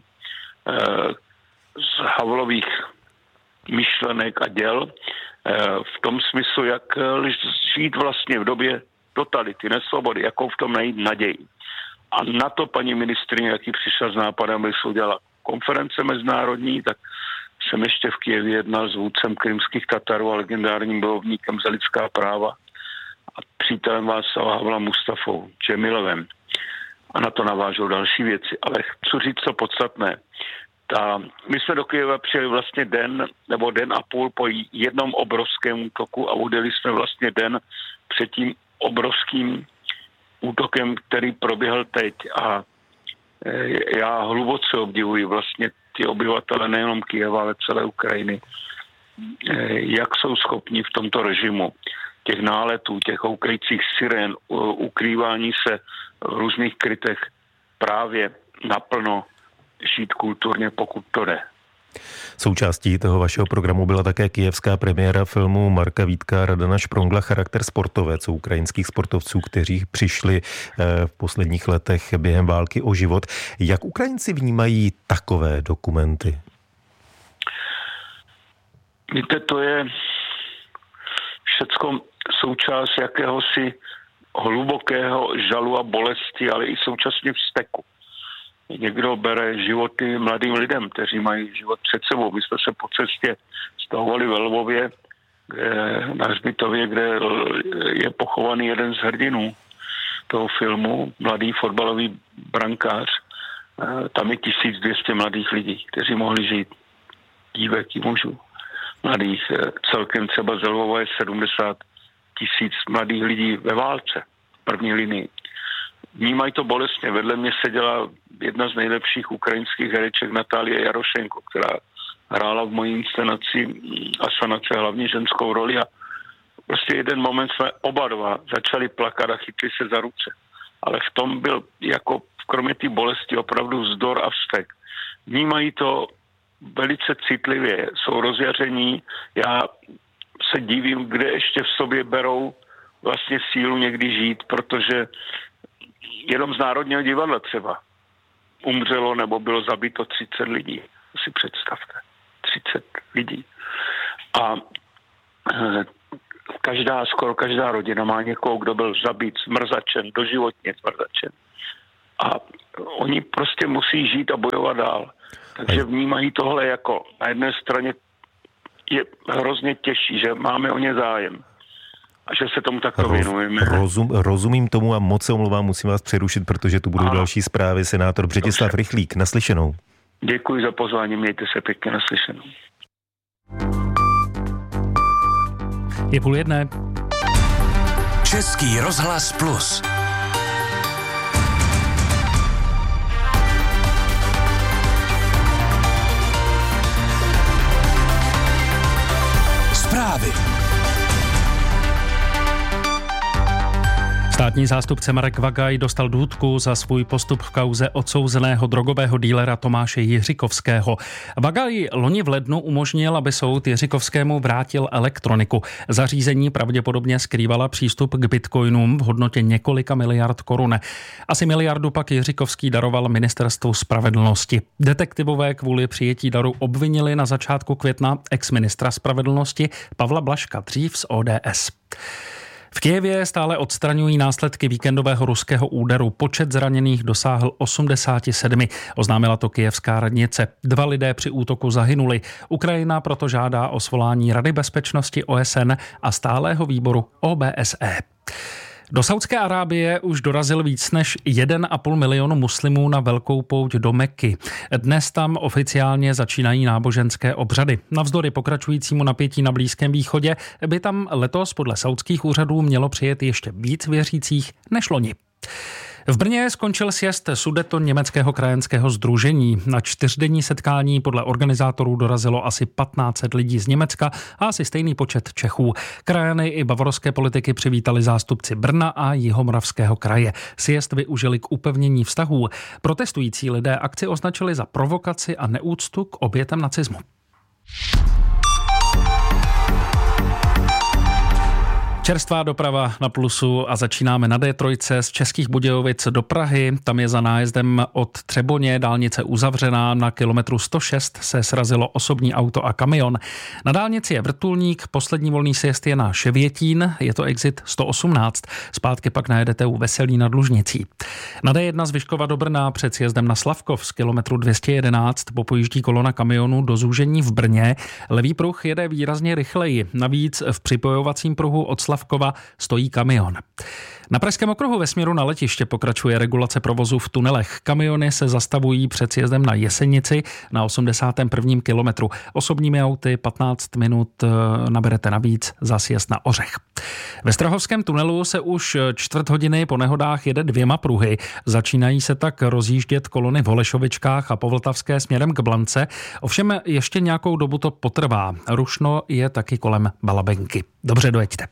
z Havlových myšlenek a děl v tom smyslu, jak žít vlastně v době totality, nesvobody, jakou v tom najít naději. A na to paní ministryně, jaký přišla s nápadem, aby se udělala konference mezinárodní, tak jsem ještě v Kyjevě jednal s vůdcem krymských Tatarů a legendárním bojovníkem za lidská práva a přítelem Václava Havla Mustafou Džemilovem. A na to navážou další věci. Ale chci říct co podstatné. Ta, my jsme do Kyjeva přijeli vlastně den nebo den a půl po jednom obrovském útoku a udělali jsme vlastně den před tím obrovským útokem, který proběhl teď, a já hluboce obdivuji vlastně ty obyvatele nejenom Kyjeva, ale celé Ukrajiny, jak jsou schopni v tomto režimu těch náletů, těch houkajících sirén, ukrývání se v různých krytech právě naplno žít kulturně, pokud to jde. Součástí toho vašeho programu byla také kyjevská premiéra filmu Marka Vítka a Radana Šprongla Charakter sportovec u ukrajinských sportovců, kteří přišli v posledních letech během války o život. Jak Ukrajinci vnímají takové dokumenty? Víte, to je všecko součást jakéhosi hlubokého žalu a bolesti, ale i současně vzteku. Někdo bere životy mladým lidem, kteří mají život před sebou. My jsme se po cestě stahovali ve Lvově, kde, na hřbitově, kde je pochovaný jeden z hrdinů toho filmu, mladý fotbalový brankář. Tam je tisíc dvě stě mladých lidí, kteří mohli žít. Dívek i mužů. Mladých. Celkem třeba z Lvova je sedmdesát tisíc mladých lidí ve válce, v první linii. Vnímají to bolestně. Vedle mě seděla jedna z nejlepších ukrajinských hereček Natálie Jarošenko, která hrála v mojí inscenaci Asanace hlavní ženskou roli a prostě jeden moment jsme oba dva začali plakat a chytli se za ruce. Ale v tom byl jako kromě té bolesti opravdu vzdor a vztek. Vnímají to velice citlivě, jsou rozjaření. Já se divím, kde ještě v sobě berou vlastně sílu někdy žít, protože jenom z Národního divadla třeba umřelo nebo bylo zabito třicet lidí. To si představte. třicet lidí. A e, každá, skoro každá rodina má někoho, kdo byl zabit, zmrzačen, doživotně zmrzačen. A oni prostě musí žít a bojovat dál. Takže vnímají tohle jako na jedné straně je hrozně těžší, že máme o ně zájem a že se tomu takto věnujeme. Rozum, rozumím tomu a moc se omlouvám, musím vás přerušit, protože tu budou ano. další zprávy. Senátor Břetislav Rychlík, naslyšenou. Děkuji za pozvání, mějte se pěkně, naslyšenou. Je půl jedné. Český rozhlas Plus. Zprávy. Státní zástupce Marek Vagaj dostal důtku za svůj postup v kauze odsouzeného drogového dílera Tomáše Jiřikovského. Vagaj loni v lednu umožnil, aby soud Jiřikovskému vrátil elektroniku. Zařízení pravděpodobně skrývala přístup k bitcoinům v hodnotě několika miliard korun. Asi miliardu pak Jiřikovský daroval Ministerstvu spravedlnosti. Detektivové kvůli přijetí daru obvinili na začátku května exministra spravedlnosti Pavla Blažka, dřív z O D S. V Kyjevě stále odstraňují následky víkendového ruského úderu. Počet zraněných dosáhl osmdesát sedm, oznámila to kyjevská radnice. Dva lidé při útoku zahynuli. Ukrajina proto žádá o svolání Rady bezpečnosti O S N a stálého výboru O B S E. Do Saúdské Arábie už dorazil víc než jeden a půl milionu muslimů na velkou pouť do Meky. Dnes tam oficiálně začínají náboženské obřady. Navzdory pokračujícímu napětí na Blízkém východě by tam letos podle saúdských úřadů mělo přijet ještě víc věřících než loni. V Brně skončil sjezd Sudetoněmeckého německého krajanského sdružení. Na čtyřdenní setkání podle organizátorů dorazilo asi patnáct set lidí z Německa a asi stejný počet Čechů. Krajany i bavorské politiky přivítali zástupci Brna a Jihomoravského kraje. Sjezd využili k upevnění vztahů. Protestující lidé akci označili za provokaci a neúctu k obětem nacismu. Čerstvá doprava na Plusu a začínáme na D tři z Českých Budějovic do Prahy. Tam je za nájezdem od Třeboně dálnice uzavřená. Na kilometru sto šest se srazilo osobní auto a kamion. Na dálnici je vrtulník, poslední volný sjezd je na Ševětín, je to exit sto osmnáct. Zpátky pak najedete u Veselí nad Lužnicí. Na D jedna z Vyškova do Brna před sjezdem na Slavkov z kilometru dvě stě jedenáct popojíždí kolona kamionů do zúžení v Brně. Levý pruh jede výrazně rychleji. Navíc v připojovacím pruhu od Slavkova stojí kamion. Na Pražském okruhu ve směru na letiště pokračuje regulace provozu v tunelech. Kamiony se zastavují před sjezdem na Jesenici na osmdesátém prvním kilometru. Osobními auty patnáct minut naberete navíc za sjezd na Ořech. Ve Strahovském tunelu se už čtvrt hodiny po nehodách jede dvěma pruhy. Začínají se tak rozjíždět kolony v Holešovičkách a po Vltavské směrem k Blance. Ovšem ještě nějakou dobu to potrvá. Rušno je taky kolem Balabenky. Dobře, dojeďte.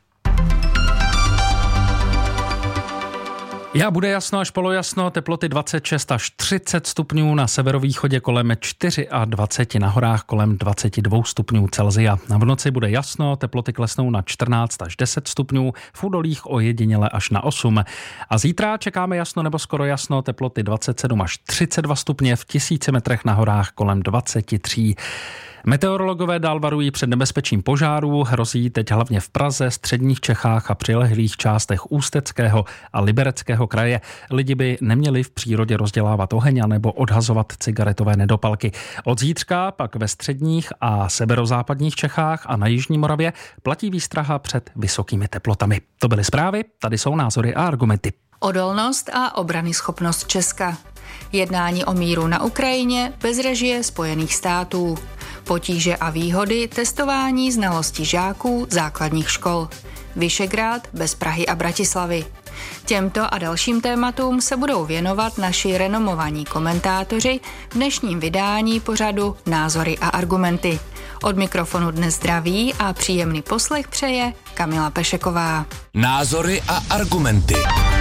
Já bude jasno až polojasno, teploty dvacet šest až třicet stupňů, na severovýchodě kolem dvacet čtyři, na horách kolem dvacet dva stupňů Celsia. V noci bude jasno, teploty klesnou na čtrnáct až deset stupňů, v údolích ojediněle až na osm. A zítra čekáme jasno nebo skoro jasno, teploty dvacet sedm až třicet dva stupně, v tisíci metrech na horách kolem dvacet tři. Meteorologové dál varují před nebezpečím požárů, hrozí teď hlavně v Praze, středních Čechách a přilehlých částech Ústeckého a Libereckého kraje. Lidi by neměli v přírodě rozdělávat oheň nebo odhazovat cigaretové nedopalky. Od zítřka pak ve středních a severozápadních Čechách a na jižní Moravě platí výstraha před vysokými teplotami. To byly zprávy, tady jsou názory a argumenty. Odolnost a obranyschopnost Česka. Jednání o míru na Ukrajině bez režie Spojených států. Potíže a výhody testování znalostí žáků základních škol. Vyšegrád bez Prahy a Bratislavy. Těmto a dalším tématům se budou věnovat naši renomovaní komentátoři v dnešním vydání pořadu Názory a argumenty. Od mikrofonu dnes zdraví a příjemný poslech přeje Kamila Pešeková. Názory a argumenty.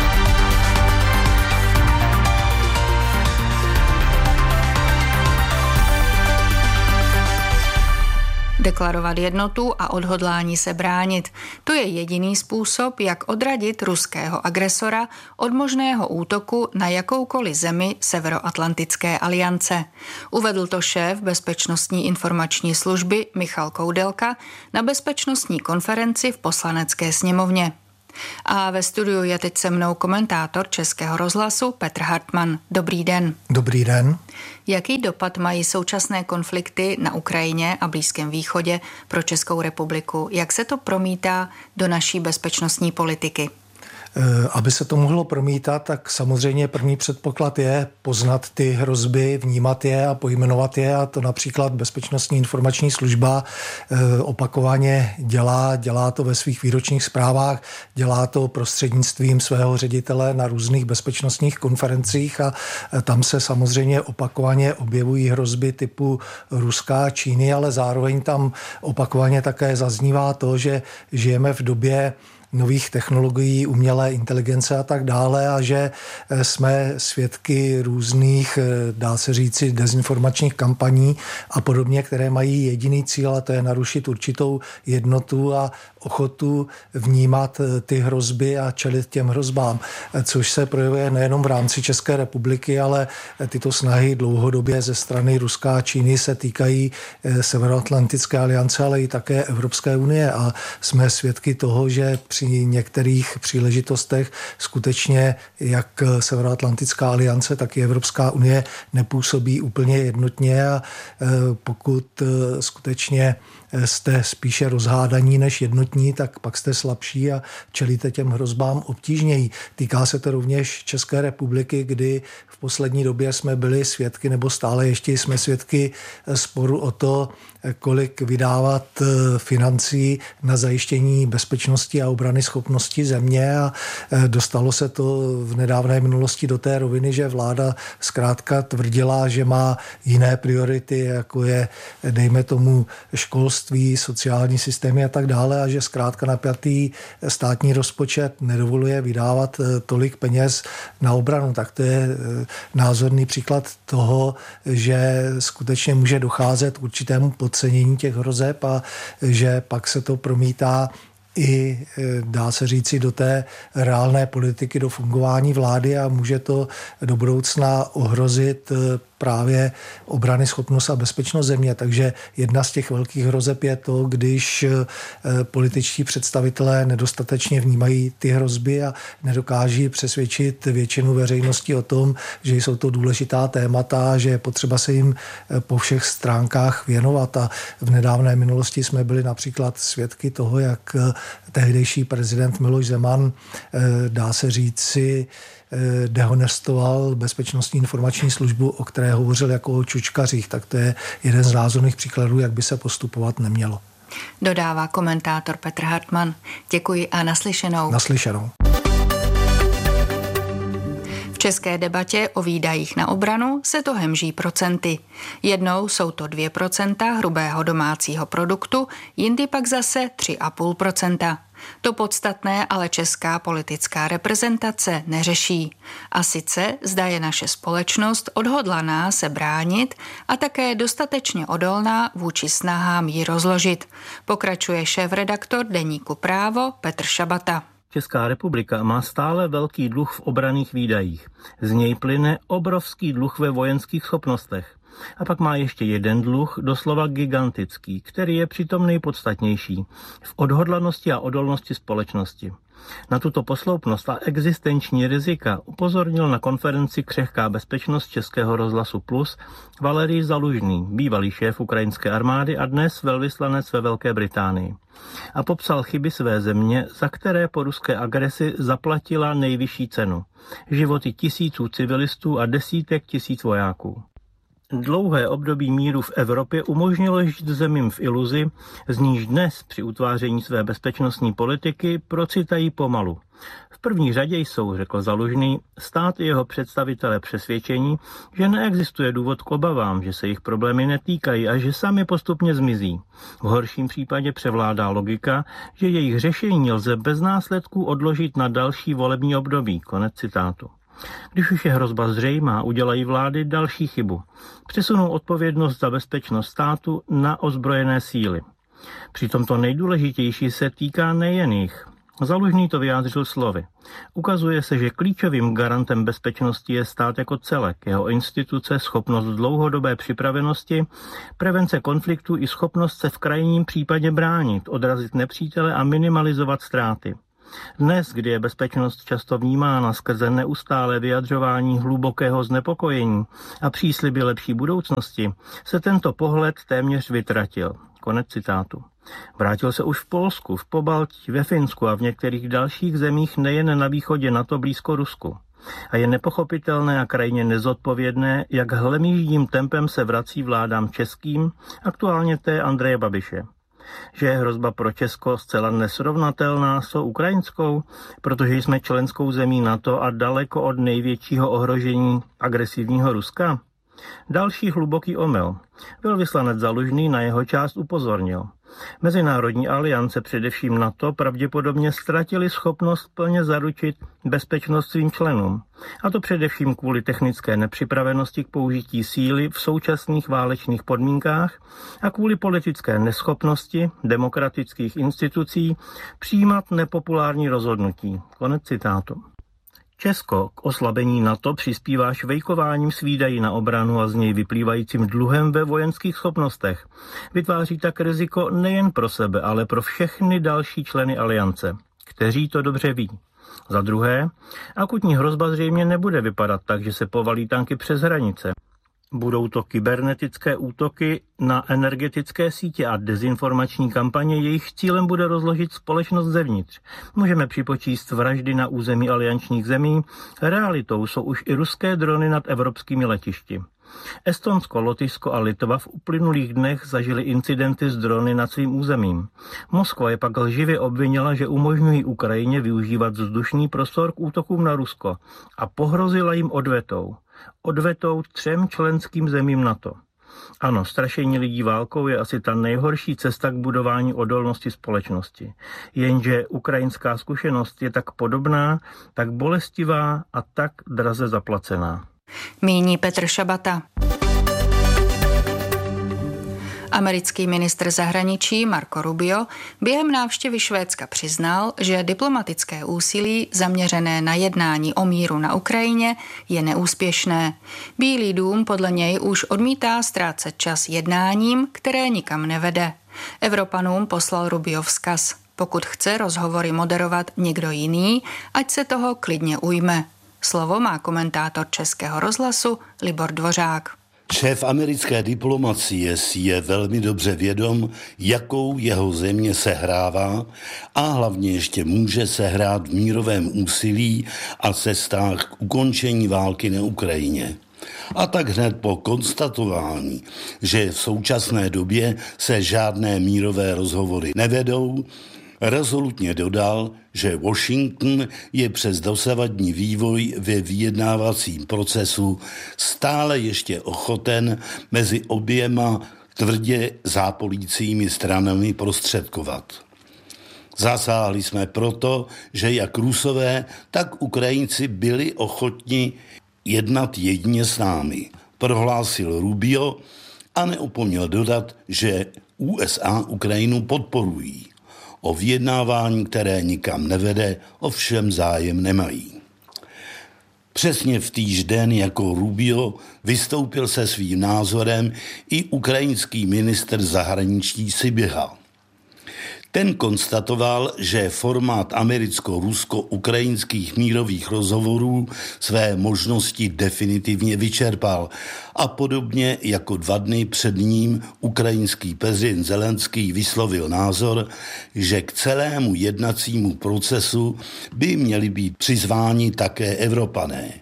Deklarovat jednotu a odhodlání se bránit. To je jediný způsob, jak odradit ruského agresora od možného útoku na jakoukoliv zemi Severoatlantické aliance. Uvedl to šéf Bezpečnostní informační služby Michal Koudelka na bezpečnostní konferenci v Poslanecké sněmovně. A ve studiu je teď se mnou komentátor Českého rozhlasu Petr Hartmann. Dobrý den. Dobrý den. Jaký dopad mají současné konflikty na Ukrajině a Blízkém východě pro Českou republiku? Jak se to promítá do naší bezpečnostní politiky? Aby se to mohlo promítat, tak samozřejmě první předpoklad je poznat ty hrozby, vnímat je a pojmenovat je, a to například Bezpečnostní informační služba opakovaně dělá, dělá to ve svých výročních zprávách, dělá to prostřednictvím svého ředitele na různých bezpečnostních konferencích a tam se samozřejmě opakovaně objevují hrozby typu Ruska, Číny, ale zároveň tam opakovaně také zaznívá to, že žijeme v době nových technologií, umělé inteligence a tak dále a že jsme svědky různých, dá se říci, dezinformačních kampaní a podobně, které mají jediný cíl, a to je narušit určitou jednotu a ochotu vnímat ty hrozby a čelit těm hrozbám, což se projevuje nejenom v rámci České republiky, ale tyto snahy dlouhodobě ze strany Ruska a Číny se týkají Severoatlantické aliance, ale i také Evropské unie a jsme svědky toho, že při některých příležitostech skutečně jak Severoatlantická aliance, tak i Evropská unie nepůsobí úplně jednotně a pokud skutečně jste spíše rozhádaní než jednotní, tak pak jste slabší a čelíte těm hrozbám obtížněji. Týká se to rovněž České republiky, kdy v poslední době jsme byli svědky, nebo stále ještě jsme svědky sporu o to, kolik vydávat financí na zajištění bezpečnosti a obrany schopnosti země a dostalo se to v nedávné minulosti do té roviny, že vláda zkrátka tvrdila, že má jiné priority, jako je, dejme tomu, školství, sociální systémy a tak dále a že zkrátka napjatý státní rozpočet nedovoluje vydávat tolik peněz na obranu. Tak to je názorný příklad toho, že skutečně může docházet k určitému podcenění těch hrozeb a že pak se to promítá i, dá se říci, do té reálné politiky, do fungování vlády a může to do budoucna ohrozit právě obrany schopnost a bezpečnost země. Takže jedna z těch velkých hrozeb je to, když političtí představitelé nedostatečně vnímají ty hrozby a nedokáží přesvědčit většinu veřejnosti o tom, že jsou to důležitá témata, že je potřeba se jim po všech stránkách věnovat. A v nedávné minulosti jsme byli například svědky toho, jak tehdejší prezident Miloš Zeman, dá se říci, dehonestoval Bezpečnostní informační službu, o které hovořil jako o čučkařích. Tak to je jeden z názorných příkladů, jak by se postupovat nemělo. Dodává komentátor Petr Hartmann. Děkuji a naslyšenou. Naslyšenou. V české debatě o výdajích na obranu se to hemží procenty. Jednou jsou to dvě procenta hrubého domácího produktu, jindy pak zase tři a půl procenta. To podstatné ale česká politická reprezentace neřeší. A sice zda je naše společnost odhodlaná se bránit a také dostatečně odolná vůči snahám ji rozložit. Pokračuje šéfredaktor deníku Právo Petr Šabata. Česká republika má stále velký dluh v obranných výdajích. Z něj plyne obrovský dluh ve vojenských schopnostech. A pak má ještě jeden dluh, doslova gigantický, který je přitom nejpodstatnější, v odhodlanosti a odolnosti společnosti. Na tuto posloupnost a existenční rizika upozornil na konferenci Křehká bezpečnost Českého rozhlasu Plus Valerij Zalužný, bývalý šéf ukrajinské armády a dnes velvyslanec ve Velké Británii. A popsal chyby své země, za které po ruské agresi zaplatila nejvyšší cenu. Životy tisíců civilistů a desítek tisíc vojáků. Dlouhé období míru v Evropě umožnilo žít zemím v iluzi, z níž dnes při utváření své bezpečnostní politiky procitají pomalu. V první řadě jsou, řekl Zalužný, stát i jeho představitelé přesvědčení, že neexistuje důvod k obavám, že se jich problémy netýkají a že sami postupně zmizí. V horším případě převládá logika, že jejich řešení lze bez následků odložit na další volební období. Konec citátu. Když už je hrozba zřejmá, udělají vlády další chybu. Přesunou odpovědnost za bezpečnost státu na ozbrojené síly. Přitom to nejdůležitější se týká nejen jich. Zalužný to vyjádřil slovy. Ukazuje se, že klíčovým garantem bezpečnosti je stát jako celek, jeho instituce, schopnost dlouhodobé připravenosti, prevence konfliktu i schopnost se v krajním případě bránit, odrazit nepřítele a minimalizovat ztráty. Dnes, kdy je bezpečnost často vnímána skrze neustálé vyjadřování hlubokého znepokojení a přísliby lepší budoucnosti, se tento pohled téměř vytratil. Konec citátu. Vrátil se už v Polsku, v Pobaltí, ve Finsku a v některých dalších zemích nejen na východě NATO blízko Rusku. A je nepochopitelné a krajně nezodpovědné, jak hlemýždím tempem se vrací vládám českým, aktuálně té Andreje Babiše. Že je hrozba pro Česko zcela nesrovnatelná s ukrajinskou, protože jsme členskou zemí NATO a daleko od největšího ohrožení agresivního Ruska? Další hluboký omyl. Velvyslanec Zalužný na jeho část upozornil. Mezinárodní aliance, především NATO, pravděpodobně ztratili schopnost plně zaručit bezpečnost svým členům. A to především kvůli technické nepřipravenosti k použití síly v současných válečných podmínkách a kvůli politické neschopnosti demokratických institucí přijímat nepopulární rozhodnutí. Konec citátu. Česko k oslabení NATO přispívá švejkováním s výdají na obranu a z něj vyplývajícím dluhem ve vojenských schopnostech. Vytváří tak riziko nejen pro sebe, ale pro všechny další členy aliance, kteří to dobře ví. Za druhé, akutní hrozba zřejmě nebude vypadat tak, že se povalí tanky přes hranice. Budou to kybernetické útoky na energetické sítě a dezinformační kampaně, jejich cílem bude rozložit společnost zevnitř. Můžeme připočíst vraždy na území aliančních zemí, realitou jsou už i ruské drony nad evropskými letišti. Estonsko, Lotyšsko a Litva v uplynulých dnech zažili incidenty s drony nad svým územím. Moskva je pak lživě obvinila, že umožňují Ukrajině využívat vzdušný prostor k útokům na Rusko a pohrozila jim odvetou. Odvetou třem členským zemím NATO. Ano, strašení lidí válkou je asi ta nejhorší cesta k budování odolnosti společnosti. Jenže ukrajinská zkušenost je tak podobná, tak bolestivá a tak draze zaplacená. Míní Petr Šabata. Americký ministr zahraničí Marco Rubio během návštěvy Švédska přiznal, že diplomatické úsilí zaměřené na jednání o míru na Ukrajině je neúspěšné. Bílý dům podle něj už odmítá ztrácet čas jednáním, které nikam nevede. Evropanům poslal Rubio vzkaz. Pokud chce rozhovory moderovat někdo jiný, ať se toho klidně ujme. Slovo má komentátor Českého rozhlasu Libor Dvořák. Šéf americké diplomacie si je velmi dobře vědom, jakou jeho země sehrává a hlavně ještě může sehrát v mírovém úsilí a cestách k ukončení války na Ukrajině. A tak hned po konstatování, že v současné době se žádné mírové rozhovory nevedou, rezolutně dodal, že Washington je přes dosavadní vývoj ve vyjednávacím procesu stále ještě ochoten mezi oběma tvrdě zápolícími stranami prostředkovat. Zasáhli jsme proto, že jak Rusové, tak Ukrajinci byli ochotni jednat jedině s námi, prohlásil Rubio a neopomněl dodat, že U S A Ukrajinu podporují. O vyjednávání, které nikam nevede, ovšem zájem nemají. Přesně v týž den jako Rubio vystoupil se svým názorem i ukrajinský ministr zahraničí Sybiha. Ten konstatoval, že formát americko-rusko-ukrajinských mírových rozhovorů své možnosti definitivně vyčerpal a podobně jako dva dny před ním ukrajinský prezident Zelenský vyslovil názor, že k celému jednacímu procesu by měli být přizváni také Evropané.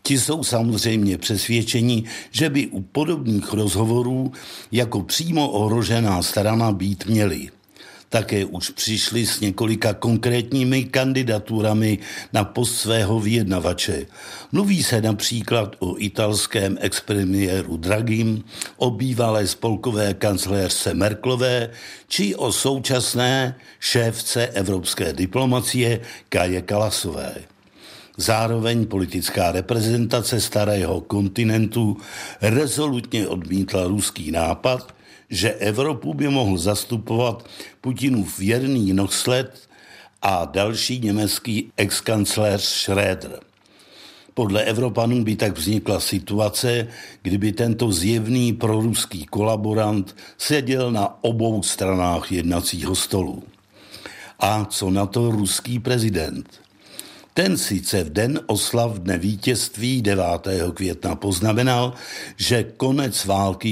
Ti jsou samozřejmě přesvědčeni, že by u podobných rozhovorů jako přímo ohrožená strana být měli. Také už přišli s několika konkrétními kandidaturami na post svého vyjednavače. Mluví se například o italském expremiéru Draghim, o bývalé spolkové kancléřce Merkelové či o současné šéfce evropské diplomacie Kaje Kallasové. Zároveň politická reprezentace starého kontinentu rezolutně odmítla ruský nápad, že Evropu by mohl zastupovat Putinův věrný nohsled a další německý exkancléř Schröder. Podle Evropanů by tak vznikla situace, kdyby tento zjevný proruský kolaborant seděl na obou stranách jednacího stolu. A co na to ruský prezident? Ten sice v den oslav dne vítězství devátého května poznamenal, že konec války